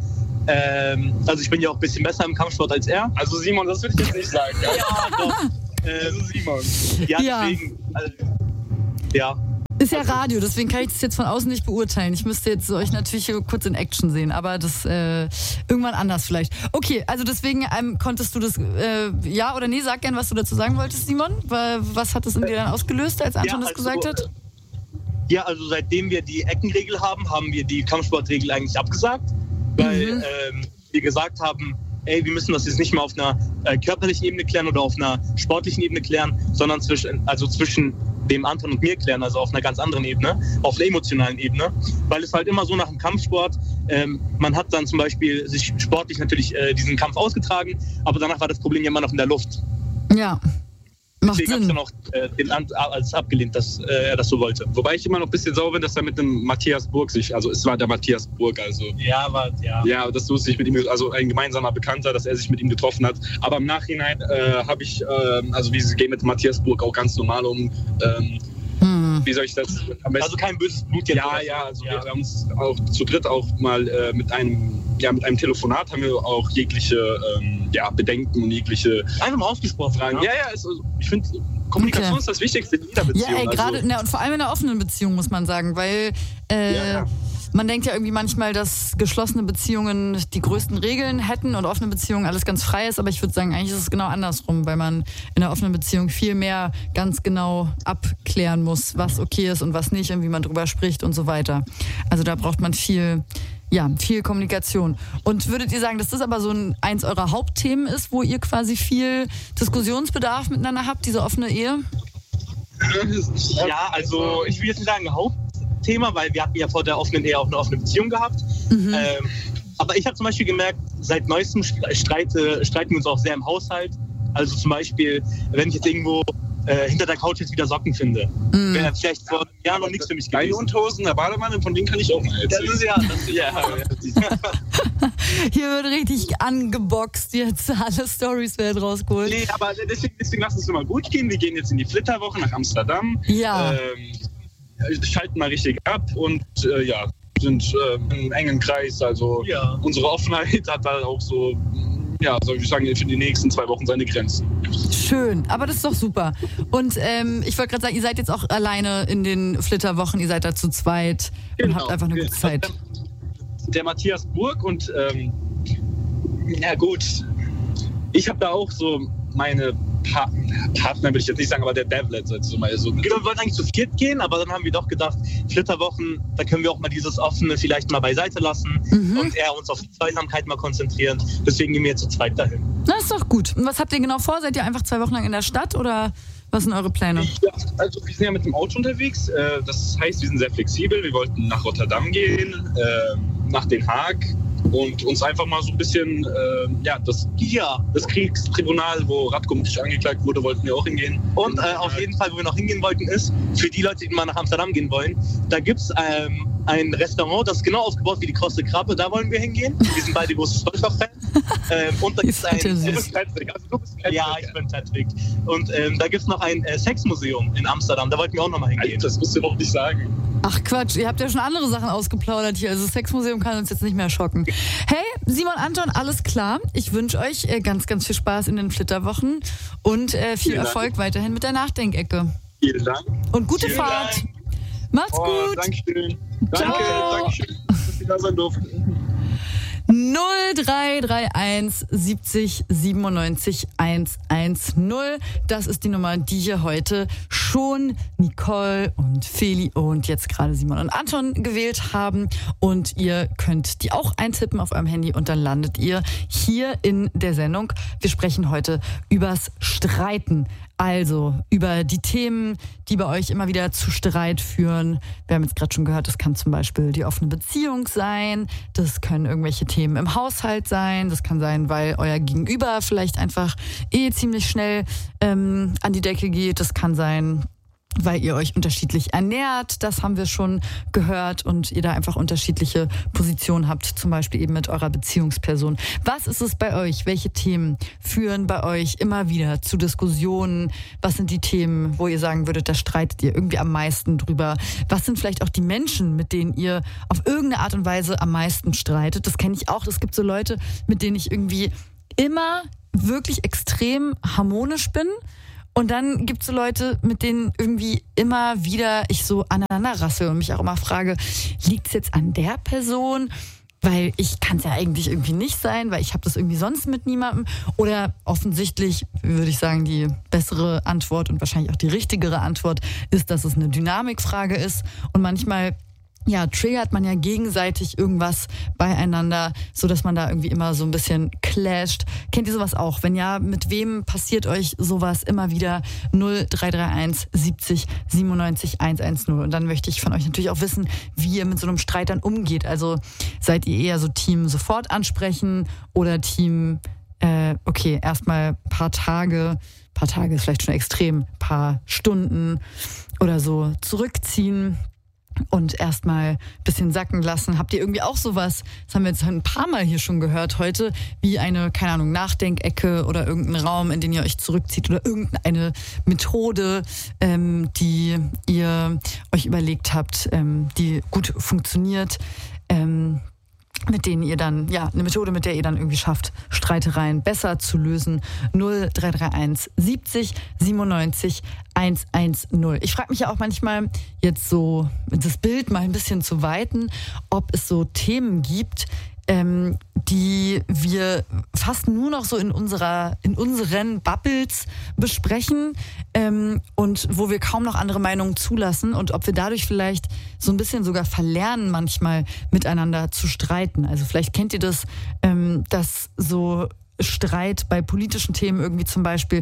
Ähm, also ich bin ja auch ein bisschen besser im Kampfsport als er. Also Simon, das würde ich jetzt nicht sagen. Ja, Ja, doch. also Simon. Ja, Ja. deswegen. Also, ja. Ist ja Radio, deswegen kann ich das jetzt von außen nicht beurteilen. Ich müsste jetzt euch natürlich hier kurz in Action sehen, aber das äh, irgendwann anders vielleicht. Okay, also deswegen ähm, konntest du das, äh, ja oder nee, sag gern, was du dazu sagen wolltest, Simon. Was hat das in dir dann ausgelöst, als Anton Ja, das also, gesagt hat? Ja, also seitdem wir die Eckenregel haben, haben wir die Kampfsportregel eigentlich abgesagt, weil Mhm. ähm, wir gesagt haben, ey, wir müssen das jetzt nicht mehr auf einer äh, körperlichen Ebene klären oder auf einer sportlichen Ebene klären, sondern zwischen, also zwischen dem Anton und mir klären, also auf einer ganz anderen Ebene, auf einer emotionalen Ebene, weil es halt immer so nach dem Kampfsport, ähm, man hat dann zum Beispiel sich sportlich natürlich äh, diesen Kampf ausgetragen, aber danach war das Problem ja immer noch in der Luft. Ja, macht Deswegen habe ich Sinn. dann auch äh, den Ant als abgelehnt, dass äh, er das so wollte. Wobei ich immer noch ein bisschen sauer bin, dass er mit dem Matthias Burg sich, also es war der Matthias Burg, also Ja, aber ja. ja, dass du sich mit ihm, also ein gemeinsamer Bekannter, dass er sich mit ihm getroffen hat. Aber im Nachhinein äh, habe ich, äh, also wie gehe mit Matthias Burg auch ganz normal um. Ähm, Hm. wie soll ich das am besten? Also kein böses Blut jetzt. Ja, oder so. ja, also ja. wir haben uns auch zu dritt auch mal äh, mit einem, ja, mit einem Telefonat haben wir auch jegliche ähm, ja, Bedenken und jegliche Einfach mal ausgesprochen. Fragen. Ja, ja, ist, also, ich finde, Kommunikation Okay. ist das Wichtigste in jeder Beziehung. Ja, ey, gerade, also, na, und vor allem in einer offenen Beziehung, muss man sagen, weil äh, Ja, ja. man denkt ja irgendwie manchmal, dass geschlossene Beziehungen die größten Regeln hätten und offene Beziehungen alles ganz frei ist, aber ich würde sagen, eigentlich ist es genau andersrum, weil man in einer offenen Beziehung viel mehr ganz genau abklären muss, was okay ist und was nicht und wie man drüber spricht und so weiter. Also da braucht man viel, ja, viel Kommunikation. Und würdet ihr sagen, dass das aber so ein, eins eurer Hauptthemen ist, wo ihr quasi viel Diskussionsbedarf miteinander habt, diese offene Ehe? Ja, also ich will jetzt nicht sagen Hauptthema, weil wir hatten ja vor der offenen Ehe auch eine offene Beziehung gehabt. Mhm. Ähm, aber ich habe zum Beispiel gemerkt, seit neuestem streite, streiten wir uns auch sehr im Haushalt. Also zum Beispiel, wenn ich jetzt irgendwo äh, hinter der Couch jetzt wieder Socken finde. Mhm. Wäre vielleicht vor einem Jahr noch nichts für mich Deine gewesen. Unterhosen, der Badewanne, von denen kann ich auch mal Das erzählen. ist ja, das ist ja, Hier wird richtig angeboxt jetzt. Alle Storys werden rausgeholt. Nee, aber deswegen, deswegen lass es immer gut gehen. Wir gehen jetzt in die Flitterwoche nach Amsterdam. Ja. Ähm, schalten mal richtig ab und äh, ja, sind äh, im engen Kreis. Also Ja. unsere Offenheit hat halt auch so, ja, soll ich sagen, für die nächsten zwei Wochen seine Grenzen. Schön, aber das ist doch super. Und ähm, ich wollte gerade sagen, ihr seid jetzt auch alleine in den Flitterwochen, ihr seid da zu zweit und habt einfach eine gute Zeit. Der Matthias Burg und ähm, ja gut, ich habe da auch so meine pa Partner, will ich jetzt nicht sagen, aber der Devlet so mal so. Genau, wir wollten eigentlich zu viert gehen, aber dann haben wir doch gedacht, Flitterwochen, da können wir auch mal dieses Offene vielleicht mal beiseite lassen Mhm. und eher uns auf die Zweisamkeit mal konzentrieren. Deswegen gehen wir jetzt zu zweit dahin. Na, ist doch gut. Und was habt ihr genau vor? Seid ihr einfach zwei Wochen lang in der Stadt oder was sind eure Pläne? Ja, also wir sind ja mit dem Auto unterwegs. Äh, das heißt, wir sind sehr flexibel. Wir wollten nach Rotterdam gehen, äh, nach Den Haag und uns einfach mal so ein bisschen, äh, ja, das, Ja. das Kriegstribunal, wo Radko nicht angeklagt wurde, wollten wir auch hingehen. Und äh, auf jeden Fall, wo wir noch hingehen wollten, ist, für die Leute, die mal nach Amsterdam gehen wollen, da gibt es ähm, ein Restaurant, das ist genau aufgebaut wie die Krosse Krabbe. Da wollen wir hingehen. Wir sind beide große Stolper-Fans. ähm, und da gibt es Ist ja ein... süß. Du bist Patrick, also du bist Patrick. Ja, ich bin Patrick. Und ähm, da gibt es noch ein äh, Sexmuseum in Amsterdam. Da wollten wir auch noch mal hingehen. Alter, das musst du doch nicht sagen. Ach Quatsch, ihr habt ja schon andere Sachen ausgeplaudert hier. Also das Sexmuseum kann uns jetzt nicht mehr schocken. Hey, Simon, Anton, alles klar. Ich wünsche euch äh, ganz, ganz viel Spaß in den Flitterwochen und äh, viel Vielen Dank. Erfolg weiterhin mit der Nachdenkecke. Vielen Dank. Und gute Vielen Fahrt. Dank. Macht's Oh, gut. Dankeschön. Danke, Ciao. Dankeschön, dass wir da sein durften. null drei drei eins siebzig siebenundneunzig hundertzehn. Das ist die Nummer, die hier heute schon Nicole und Feli und jetzt gerade Simon und Anton gewählt haben. Und ihr könnt die auch eintippen auf eurem Handy und dann landet ihr hier in der Sendung. Wir sprechen heute übers Streiten. Also über die Themen, die bei euch immer wieder zu Streit führen. Wir haben jetzt gerade schon gehört, das kann zum Beispiel die offene Beziehung sein. Das können irgendwelche Themen im Haushalt sein. Das kann sein, weil euer Gegenüber vielleicht einfach eh ziemlich schnell ähm, an die Decke geht. Das kann sein, weil ihr euch unterschiedlich ernährt, das haben wir schon gehört, und ihr da einfach unterschiedliche Positionen habt, zum Beispiel eben mit eurer Beziehungsperson. Was ist es bei euch? Welche Themen führen bei euch immer wieder zu Diskussionen? Was sind die Themen, wo ihr sagen würdet, da streitet ihr irgendwie am meisten drüber? Was sind vielleicht auch die Menschen, mit denen ihr auf irgendeine Art und Weise am meisten streitet? Das kenne ich auch. Es gibt so Leute, mit denen ich irgendwie immer wirklich extrem harmonisch bin. Und dann gibt es so Leute, mit denen irgendwie immer wieder ich so aneinander rassel und mich auch immer frage, liegt es jetzt an der Person? Weil ich kann es ja eigentlich irgendwie nicht sein, weil ich habe das irgendwie sonst mit niemandem. Oder offensichtlich würde ich sagen, die bessere Antwort und wahrscheinlich auch die richtigere Antwort ist, dass es eine Dynamikfrage ist. Und manchmal ja, triggert man ja gegenseitig irgendwas beieinander, so dass man da irgendwie immer so ein bisschen clasht. Kennt ihr sowas auch? Wenn ja, mit wem passiert euch sowas immer wieder? null drei drei eins siebzig siebenundneunzig hundertzehn. Und dann möchte ich von euch natürlich auch wissen, wie ihr mit so einem Streit dann umgeht. Also seid ihr eher so Team sofort ansprechen oder Team, äh, okay, erstmal ein paar Tage, paar Tage ist vielleicht schon extrem, paar Stunden oder so zurückziehen und erstmal ein bisschen sacken lassen. Habt ihr irgendwie auch sowas, das haben wir jetzt ein paar Mal hier schon gehört heute, wie eine, keine Ahnung, Nachdenkecke oder irgendein Raum, in den ihr euch zurückzieht oder irgendeine Methode, ähm, die ihr euch überlegt habt, ähm, die gut funktioniert, ähm, mit denen ihr dann, ja, eine Methode, mit der ihr dann irgendwie schafft, Streitereien besser zu lösen. null drei drei eins siebzig siebenundneunzig hundertzehn. Ich frage mich ja auch manchmal, jetzt so das Bild mal ein bisschen zu weiten, ob es so Themen gibt, ähm, die wir fast nur noch so in unserer, in unseren Bubbles besprechen, ähm, und wo wir kaum noch andere Meinungen zulassen, und ob wir dadurch vielleicht so ein bisschen sogar verlernen, manchmal miteinander zu streiten. Also vielleicht kennt ihr das, ähm, dass so Streit bei politischen Themen irgendwie zum Beispiel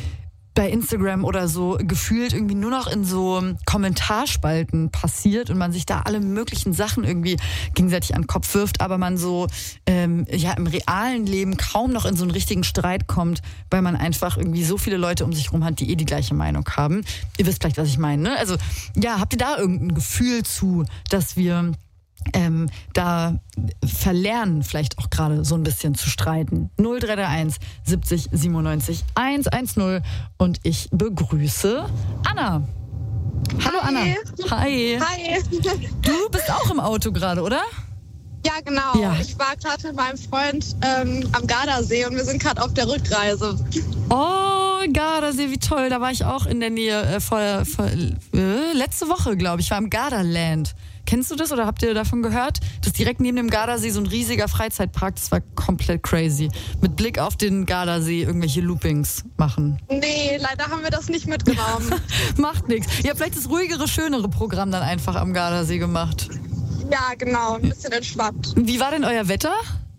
bei Instagram oder so gefühlt irgendwie nur noch in so Kommentarspalten passiert und man sich da alle möglichen Sachen irgendwie gegenseitig an den Kopf wirft, aber man so ähm, ja im realen Leben kaum noch in so einen richtigen Streit kommt, weil man einfach irgendwie so viele Leute um sich rum hat, die eh die gleiche Meinung haben. Ihr wisst vielleicht, was ich meine, ne? Also ja, habt ihr da irgendein Gefühl zu, dass wir Ähm, da verlernen, vielleicht auch gerade so ein bisschen zu streiten? null drei drei eins siebzig siebenundneunzig hundertzehn. Und ich begrüße Anna. Hallo Hi. Anna. Hi. Hi. Du bist auch im Auto gerade, oder? Ja, genau. Ja. Ich war gerade mit meinem Freund ähm, am Gardasee und wir sind gerade auf der Rückreise. Oh, Gardasee, wie toll. Da war ich auch in der Nähe äh, vor, vor äh, letzte Woche, glaube ich. Ich war im Gardaland. Kennst du das oder habt ihr davon gehört? Das ist direkt neben dem Gardasee so ein riesiger Freizeitpark. Das war komplett crazy. Mit Blick auf den Gardasee irgendwelche Loopings machen. Nee, leider haben wir das nicht mitgenommen. Macht nichts. Ihr habt vielleicht das ruhigere, schönere Programm dann einfach am Gardasee gemacht. Ja, genau. Ein bisschen entspannt. Wie war denn euer Wetter?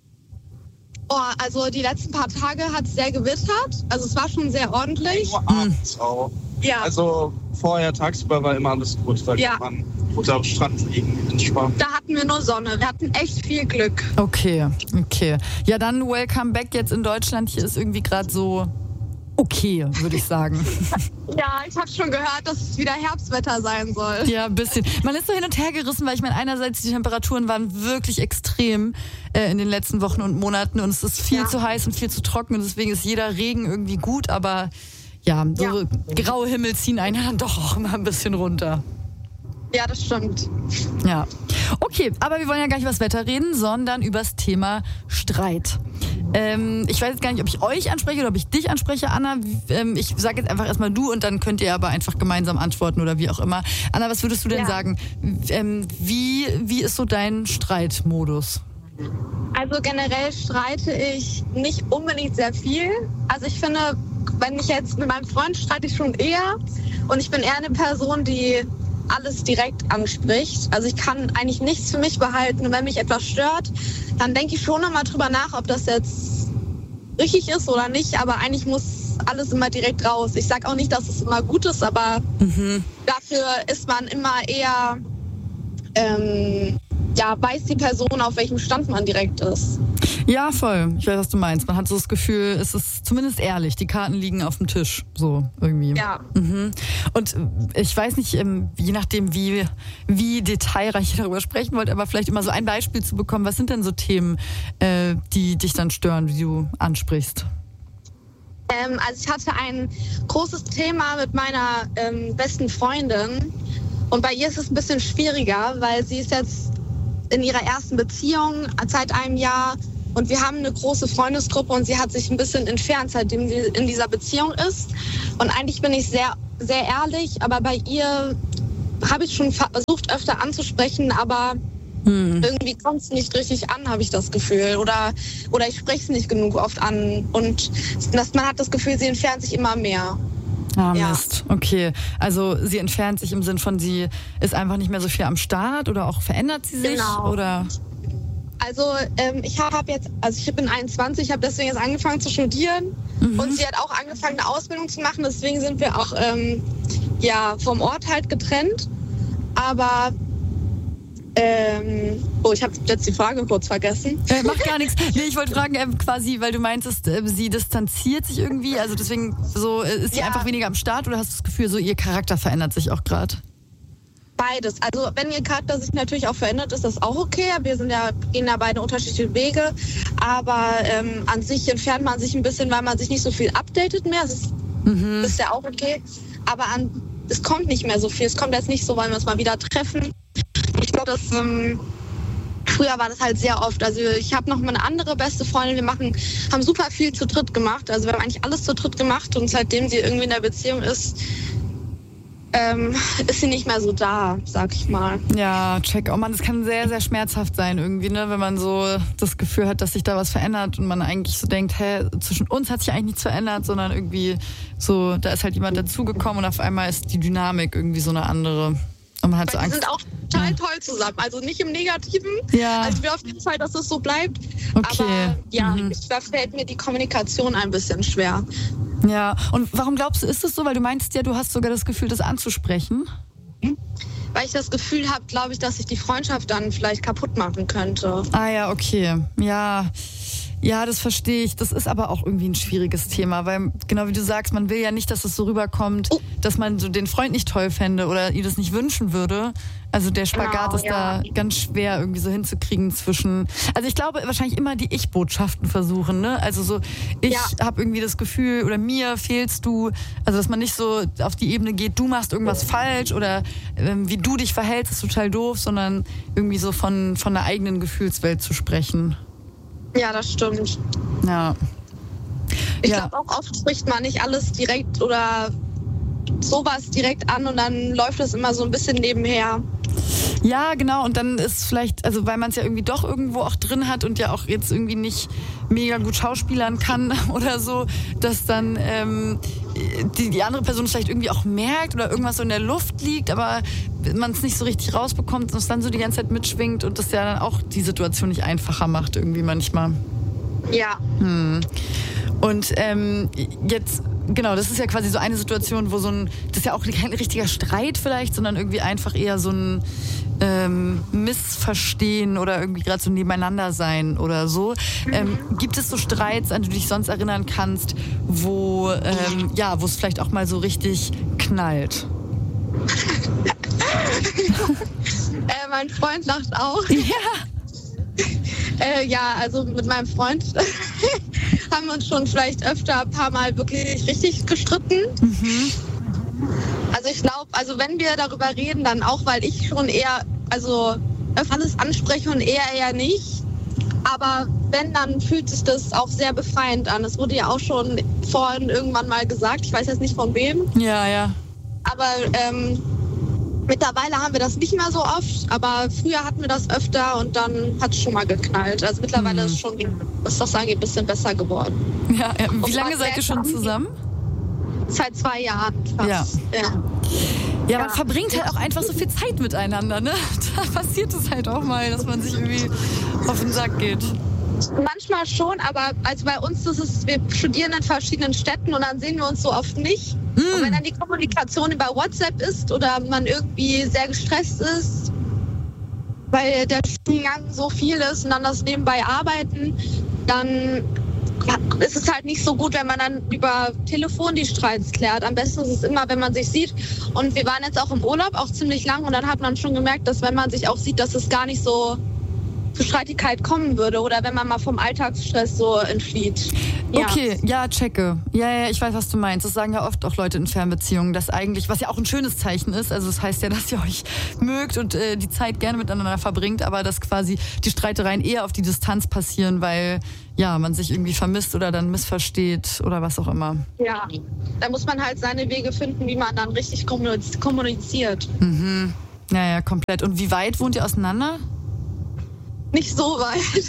Oh, also die letzten paar Tage hat es sehr gewittert. Also es war schon sehr ordentlich. Nur abends auch. Ja. Also vorher tagsüber war immer alles gut, weil Ja. man gut am Strand liegen, entspannt. Da hatten wir nur Sonne. Wir hatten echt viel Glück. Okay, okay. Ja, dann welcome back jetzt in Deutschland. Hier ist irgendwie gerade so okay, würde ich sagen. Ja, ich habe schon gehört, dass es wieder Herbstwetter sein soll. Ja, ein bisschen. Man ist so hin und her gerissen, weil ich meine, einerseits die Temperaturen waren wirklich extrem äh, in den letzten Wochen und Monaten und es ist viel Ja. zu heiß und viel zu trocken und deswegen ist jeder Regen irgendwie gut, aber ja, so Ja. graue Himmel ziehen einen dann doch auch immer ein bisschen runter. Ja, das stimmt. Ja. Okay, aber wir wollen ja gar nicht über das Wetter reden, sondern über das Thema Streit. Ähm, ich weiß jetzt gar nicht, ob ich euch anspreche oder ob ich dich anspreche, Anna. Ähm, ich sage jetzt einfach erstmal du und dann könnt ihr aber einfach gemeinsam antworten oder wie auch immer. Anna, was würdest du denn Ja. sagen? Ähm, wie, wie ist so dein Streitmodus? Also generell streite ich nicht unbedingt sehr viel. Also ich finde, wenn ich jetzt mit meinem Freund streite ich schon eher und ich bin eher eine Person, die alles direkt anspricht. Also ich kann eigentlich nichts für mich behalten und wenn mich etwas stört, dann denke ich schon nochmal drüber nach, ob das jetzt richtig ist oder nicht, aber eigentlich muss alles immer direkt raus. Ich sage auch nicht, dass es immer gut ist, aber Mhm. dafür ist man immer eher ähm, ja, weiß die Person, auf welchem Stand man direkt ist. Ja, voll. Ich weiß, was du meinst. Man hat so das Gefühl, es ist zumindest ehrlich. Die Karten liegen auf dem Tisch. So, irgendwie. Ja. Mhm. Und ich weiß nicht, je nachdem, wie, wie detailreich ihr darüber sprechen wollt, aber vielleicht immer so ein Beispiel zu bekommen. Was sind denn so Themen, äh, die dich dann stören, die du ansprichst? Ähm, also ich hatte ein großes Thema mit meiner ähm, besten Freundin. Und bei ihr ist es ein bisschen schwieriger, weil sie ist jetzt in ihrer ersten Beziehung seit einem Jahr und wir haben eine große Freundesgruppe und sie hat sich ein bisschen entfernt, seitdem sie in dieser Beziehung ist. Und eigentlich bin ich sehr, sehr ehrlich, aber bei ihr habe ich schon versucht, öfter anzusprechen, aber hm. irgendwie kommt es nicht richtig an, habe ich das Gefühl. Oder, oder ich spreche es nicht genug oft an. Und das, man hat das Gefühl, sie entfernt sich immer mehr. Ah, Mist. Ja. Okay. Also sie entfernt sich im Sinn von, sie ist einfach nicht mehr so viel am Start oder auch verändert sie sich? Genau. Oder? Also ähm, ich habe jetzt, also ich bin einundzwanzig, ich habe deswegen jetzt angefangen zu studieren mhm. und sie hat auch angefangen, eine Ausbildung zu machen. Deswegen sind wir auch ähm, ja, vom Ort halt getrennt. Aber Ähm, oh, ich habe jetzt die Frage kurz vergessen. Äh, macht gar nichts. Nee, ich wollte fragen, äh, quasi, weil du meintest, äh, sie distanziert sich irgendwie, also deswegen so, äh, ist sie ja. einfach weniger am Start oder hast du das Gefühl, so ihr Charakter verändert sich auch gerade? Beides. Also wenn ihr Charakter sich natürlich auch verändert, ist das auch okay. Wir sind ja, gehen ja beide unterschiedliche Wege. Aber ähm, an sich entfernt man sich ein bisschen, weil man sich nicht so viel updatet mehr. Das ist, mhm. das ist ja auch okay. Aber an, es kommt nicht mehr so viel. Es kommt jetzt nicht so, wollen wir uns mal wieder treffen. Ich glaube, dass ähm, früher war das halt sehr oft. Also ich habe noch mal eine andere beste Freundin. Wir machen, haben super viel zu dritt gemacht. Also wir haben eigentlich alles zu dritt gemacht. Und seitdem sie irgendwie in der Beziehung ist, ähm, ist sie nicht mehr so da, sag ich mal. Ja, check. Oh Mann, das kann sehr, sehr schmerzhaft sein irgendwie, ne? Wenn man so das Gefühl hat, dass sich da was verändert und man eigentlich so denkt, hä, zwischen uns hat sich eigentlich nichts verändert, sondern irgendwie so, da ist halt jemand dazugekommen und auf einmal ist die Dynamik irgendwie so eine andere. Und man hat so Weil Angst. Die sind auch total toll zusammen. Also nicht im Negativen. Ja. Also ich will auf jeden Fall, dass es so bleibt. Okay. Aber ja, Mhm. da fällt mir die Kommunikation ein bisschen schwer. Ja, und warum glaubst du, ist es so? Weil du meinst ja, du hast sogar das Gefühl, das anzusprechen. Weil ich das Gefühl habe, glaube ich, dass ich die Freundschaft dann vielleicht kaputt machen könnte. Ah ja, okay. Ja. Ja, das verstehe ich. Das ist aber auch irgendwie ein schwieriges Thema, weil genau wie du sagst, man will ja nicht, dass es so rüberkommt, oh. dass man so den Freund nicht toll fände oder ihr das nicht wünschen würde. Also der Spagat genau, ist ja. da ganz schwer irgendwie so hinzukriegen zwischen. Also ich glaube wahrscheinlich immer die Ich-Botschaften versuchen, ne? Also so, ich ja. habe irgendwie das Gefühl oder mir fehlst du, also dass man nicht so auf die Ebene geht, du machst irgendwas falsch oder ähm, wie du dich verhältst, ist total doof, sondern irgendwie so von, von der eigenen Gefühlswelt zu sprechen. Ja, das stimmt. Ja. Ich ja. glaube auch oft spricht man nicht alles direkt oder sowas direkt an und dann läuft das immer so ein bisschen nebenher. Ja, genau. Und dann ist vielleicht, also weil man es ja irgendwie doch irgendwo auch drin hat und ja auch jetzt irgendwie nicht mega gut schauspielern kann oder so, dass dann ähm, die, die andere Person es vielleicht irgendwie auch merkt oder irgendwas so in der Luft liegt, aber man es nicht so richtig rausbekommt und es dann so die ganze Zeit mitschwingt und das ja dann auch die Situation nicht einfacher macht irgendwie manchmal. Ja. Hm. Und ähm, jetzt, genau, das ist ja quasi so eine Situation, wo so ein, das ist ja auch kein richtiger Streit vielleicht, sondern irgendwie einfach eher so ein ähm, Missverstehen oder irgendwie gerade so nebeneinander sein oder so. Ähm, gibt es so Streits, an die du dich sonst erinnern kannst, wo ähm, ja, wo es vielleicht auch mal so richtig knallt? äh, mein Freund lacht auch. Ja. äh, ja, also mit meinem Freund haben wir uns schon vielleicht öfter ein paar Mal wirklich richtig gestritten. Mhm. Also ich glaube, also wenn wir darüber reden, dann auch, weil ich schon eher, also alles anspreche und er eher nicht. Aber wenn, dann fühlt sich das auch sehr befreiend an. Das wurde ja auch schon vorhin irgendwann mal gesagt. Ich weiß jetzt nicht von wem. Ja, ja. Aber ähm, mittlerweile haben wir das nicht mehr so oft. Aber früher hatten wir das öfter und dann hat es schon mal geknallt. Also mittlerweile mhm. ist es schon, was das angeht, ein bisschen besser geworden. Ja, ja. Wie lange seid ihr schon zusammen? Seit zwei Jahren fast. Ja. Ja. Ja, man ja. verbringt halt auch einfach so viel Zeit miteinander, ne? Da passiert es halt auch mal, dass man sich irgendwie auf den Sack geht. Manchmal schon, aber also bei uns ist es, wir studieren in verschiedenen Städten und dann sehen wir uns so oft nicht. Mm. Und wenn dann die Kommunikation über WhatsApp ist oder man irgendwie sehr gestresst ist, weil der Studiengang so viel ist und dann das nebenbei arbeiten, dann ist es halt nicht so gut, wenn man dann über Telefon die Streits klärt. Am besten ist es immer, wenn man sich sieht. Und wir waren jetzt auch im Urlaub, auch ziemlich lang. Und dann hat man schon gemerkt, dass wenn man sich auch sieht, dass es gar nicht so zu Streitigkeit kommen würde. Oder wenn man mal vom Alltagsstress so entflieht. Ja. Okay, ja, checke. Ja, ja, ich weiß, was du meinst. Das sagen ja oft auch Leute in Fernbeziehungen, dass eigentlich, was ja auch ein schönes Zeichen ist, also das heißt ja, dass ihr euch mögt und äh, die Zeit gerne miteinander verbringt, aber dass quasi die Streitereien eher auf die Distanz passieren, weil ja, man sich irgendwie vermisst oder dann missversteht oder was auch immer. Ja, da muss man halt seine Wege finden, wie man dann richtig kommuniziert. Mhm. Ja, ja, komplett. Und wie weit wohnt ihr auseinander? Nicht so weit.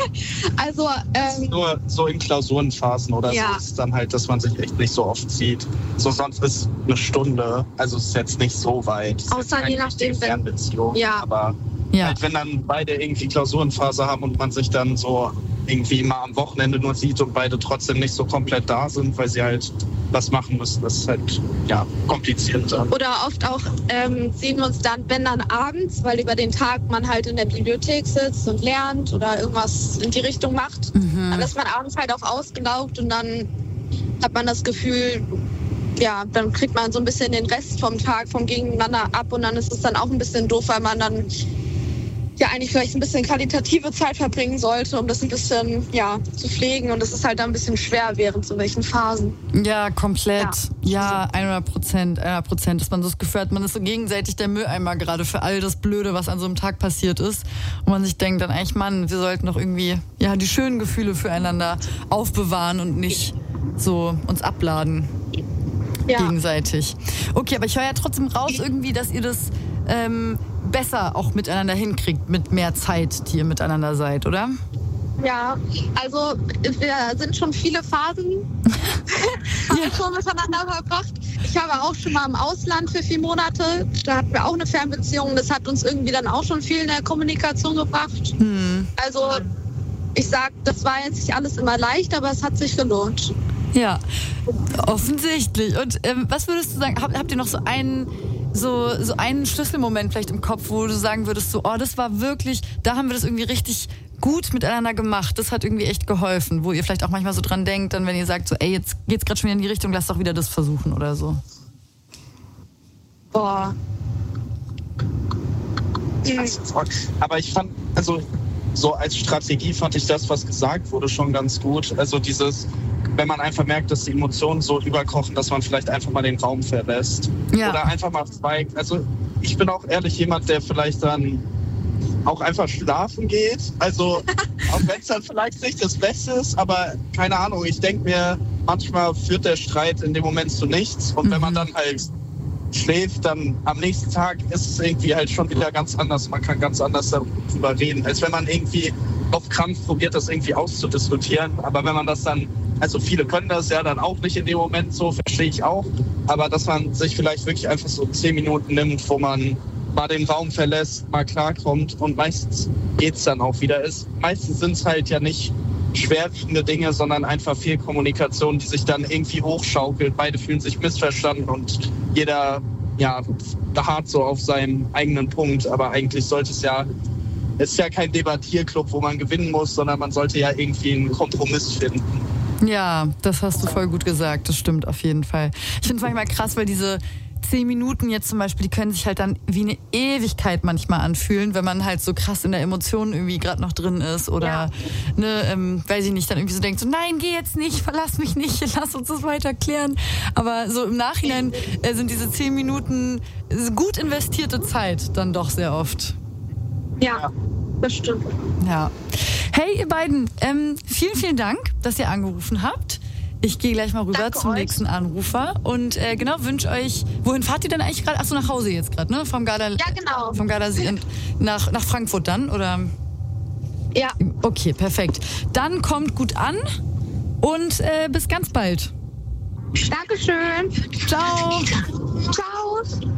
Also ähm, nur so in Klausurenphasen oder ja. so ist dann halt, dass man sich echt nicht so oft sieht. So sonst ist eine Stunde, also es ist jetzt nicht so weit. Außer je nachdem, Fernbeziehung. Ja. Aber ja. halt, wenn dann beide irgendwie Klausurenphase haben und man sich dann so irgendwie mal am Wochenende nur sieht und beide trotzdem nicht so komplett da sind, weil sie halt was machen müssen, das ist halt ja kompliziert dann. Oder oft auch ähm, sehen wir uns dann, wenn dann abends, weil über den Tag man halt in der Bibliothek sitzt und lernt oder irgendwas in die Richtung macht. Mhm. Dann ist man abends halt auch ausgelaugt und dann hat man das Gefühl, ja, dann kriegt man so ein bisschen den Rest vom Tag vom Gegeneinander ab und dann ist es dann auch ein bisschen doof, weil man dann ja eigentlich vielleicht ein bisschen qualitative Zeit verbringen sollte, um das ein bisschen ja, zu pflegen. Und das ist halt dann ein bisschen schwer während so welchen Phasen. Ja, komplett. Ja, ja hundert Prozent, hundert Prozent. Dass man so das Gefühl hat, man ist so gegenseitig der Mülleimer gerade für all das Blöde, was an so einem Tag passiert ist. Und man sich denkt dann eigentlich, Mann, wir sollten doch irgendwie ja, die schönen Gefühle füreinander aufbewahren und nicht so uns abladen. Ja. Gegenseitig. Okay, aber ich höre ja trotzdem raus irgendwie, dass ihr das ähm, besser auch miteinander hinkriegt, mit mehr Zeit, die ihr miteinander seid, oder? Ja, also wir sind schon viele Phasen haben wir schon miteinander verbracht. Ich habe auch schon mal im Ausland für vier Monate, da hatten wir auch eine Fernbeziehung, das hat uns irgendwie dann auch schon viel in der Kommunikation gebracht. Hm. Also ich sag, das war jetzt nicht alles immer leicht, aber es hat sich gelohnt. Ja, offensichtlich. Und ähm, was würdest du sagen, habt, habt ihr noch so einen, so, so einen Schlüsselmoment vielleicht im Kopf, wo du sagen würdest, so, oh, das war wirklich, da haben wir das irgendwie richtig gut miteinander gemacht, das hat irgendwie echt geholfen, wo ihr vielleicht auch manchmal so dran denkt, dann wenn ihr sagt, so, ey, jetzt geht's gerade schon wieder in die Richtung, lass doch wieder das versuchen oder so. Boah. Aber ich fand, also so als Strategie fand ich das, was gesagt wurde, schon ganz gut. Also dieses, wenn man einfach merkt, dass die Emotionen so überkochen, dass man vielleicht einfach mal den Raum verlässt. Ja. Oder einfach mal schweigt. Also ich bin auch ehrlich jemand, der vielleicht dann auch einfach schlafen geht. Also auch wenn es dann vielleicht nicht das Beste ist, aber keine Ahnung, ich denke mir, manchmal führt der Streit in dem Moment zu nichts. Und mhm. wenn man dann halt schläft, dann am nächsten Tag ist es irgendwie halt schon wieder ganz anders. Man kann ganz anders darüber reden, als wenn man irgendwie auf Krampf probiert, das irgendwie auszudiskutieren. Aber wenn man das dann, also viele können das ja dann auch nicht in dem Moment so, verstehe ich auch. Aber dass man sich vielleicht wirklich einfach so zehn Minuten nimmt, wo man mal den Raum verlässt, mal klarkommt und meistens geht's dann auch wieder. Ist, meistens sind es halt ja nicht schwerwiegende Dinge, sondern einfach Fehlkommunikation, die sich dann irgendwie hochschaukelt. Beide fühlen sich missverstanden und jeder ja, beharrt so auf seinem eigenen Punkt. Aber eigentlich sollte es ja, es ist ja kein Debattierclub, wo man gewinnen muss, sondern man sollte ja irgendwie einen Kompromiss finden. Ja, das hast du voll gut gesagt. Das stimmt auf jeden Fall. Ich finde es manchmal krass, weil diese zehn Minuten jetzt zum Beispiel, die können sich halt dann wie eine Ewigkeit manchmal anfühlen, wenn man halt so krass in der Emotion irgendwie gerade noch drin ist oder, ja. ne, ähm, weiß ich nicht, dann irgendwie so denkt, so nein, geh jetzt nicht, verlass mich nicht, lass uns das weiter klären. Aber so im Nachhinein äh, sind diese zehn Minuten gut investierte Zeit dann doch sehr oft. Ja, das stimmt. Ja. Hey, ihr beiden, ähm, vielen, vielen Dank, dass ihr angerufen habt. Ich gehe gleich mal rüber Danke zum euch. nächsten Anrufer und äh, genau, wünsche euch, wohin fahrt ihr denn eigentlich gerade? Achso, nach Hause jetzt gerade, ne? Vom Garda, ja, genau. Vom Gardasee nach, nach Frankfurt dann, oder? Ja. Okay, perfekt. Dann kommt gut an und äh, bis ganz bald. Dankeschön. Ciao. Ciao.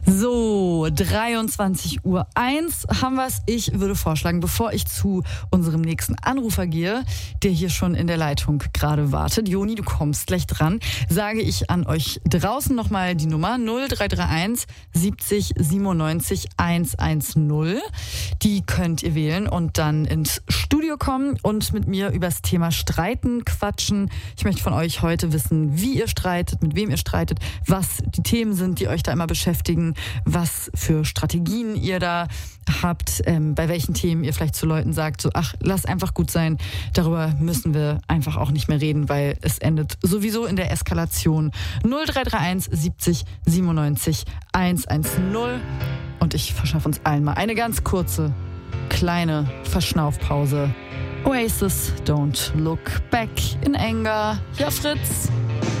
So, dreiundzwanzig Uhr eins haben wir es. Ich würde vorschlagen, bevor ich zu unserem nächsten Anrufer gehe, der hier schon in der Leitung gerade wartet, Joni, du kommst gleich dran, sage ich an euch draußen nochmal die Nummer null drei drei eins siebzig siebenundneunzig hundertzehn. Die könnt ihr wählen und dann ins Studio kommen und mit mir über das Thema Streiten quatschen. Ich möchte von euch heute wissen, wie ihr streitet, mit wem ihr streitet, was die Themen sind, die euch da immer beschäftigen, was für Strategien ihr da habt, ähm, bei welchen Themen ihr vielleicht zu Leuten sagt, so, ach, lass einfach gut sein, darüber müssen wir einfach auch nicht mehr reden, weil es endet sowieso in der Eskalation. null drei drei eins siebzig siebenundneunzig hundertzehn und ich verschaffe uns allen mal eine ganz kurze, kleine Verschnaufpause. Oasis, Don't Look Back in Anger. Ja, Fritz.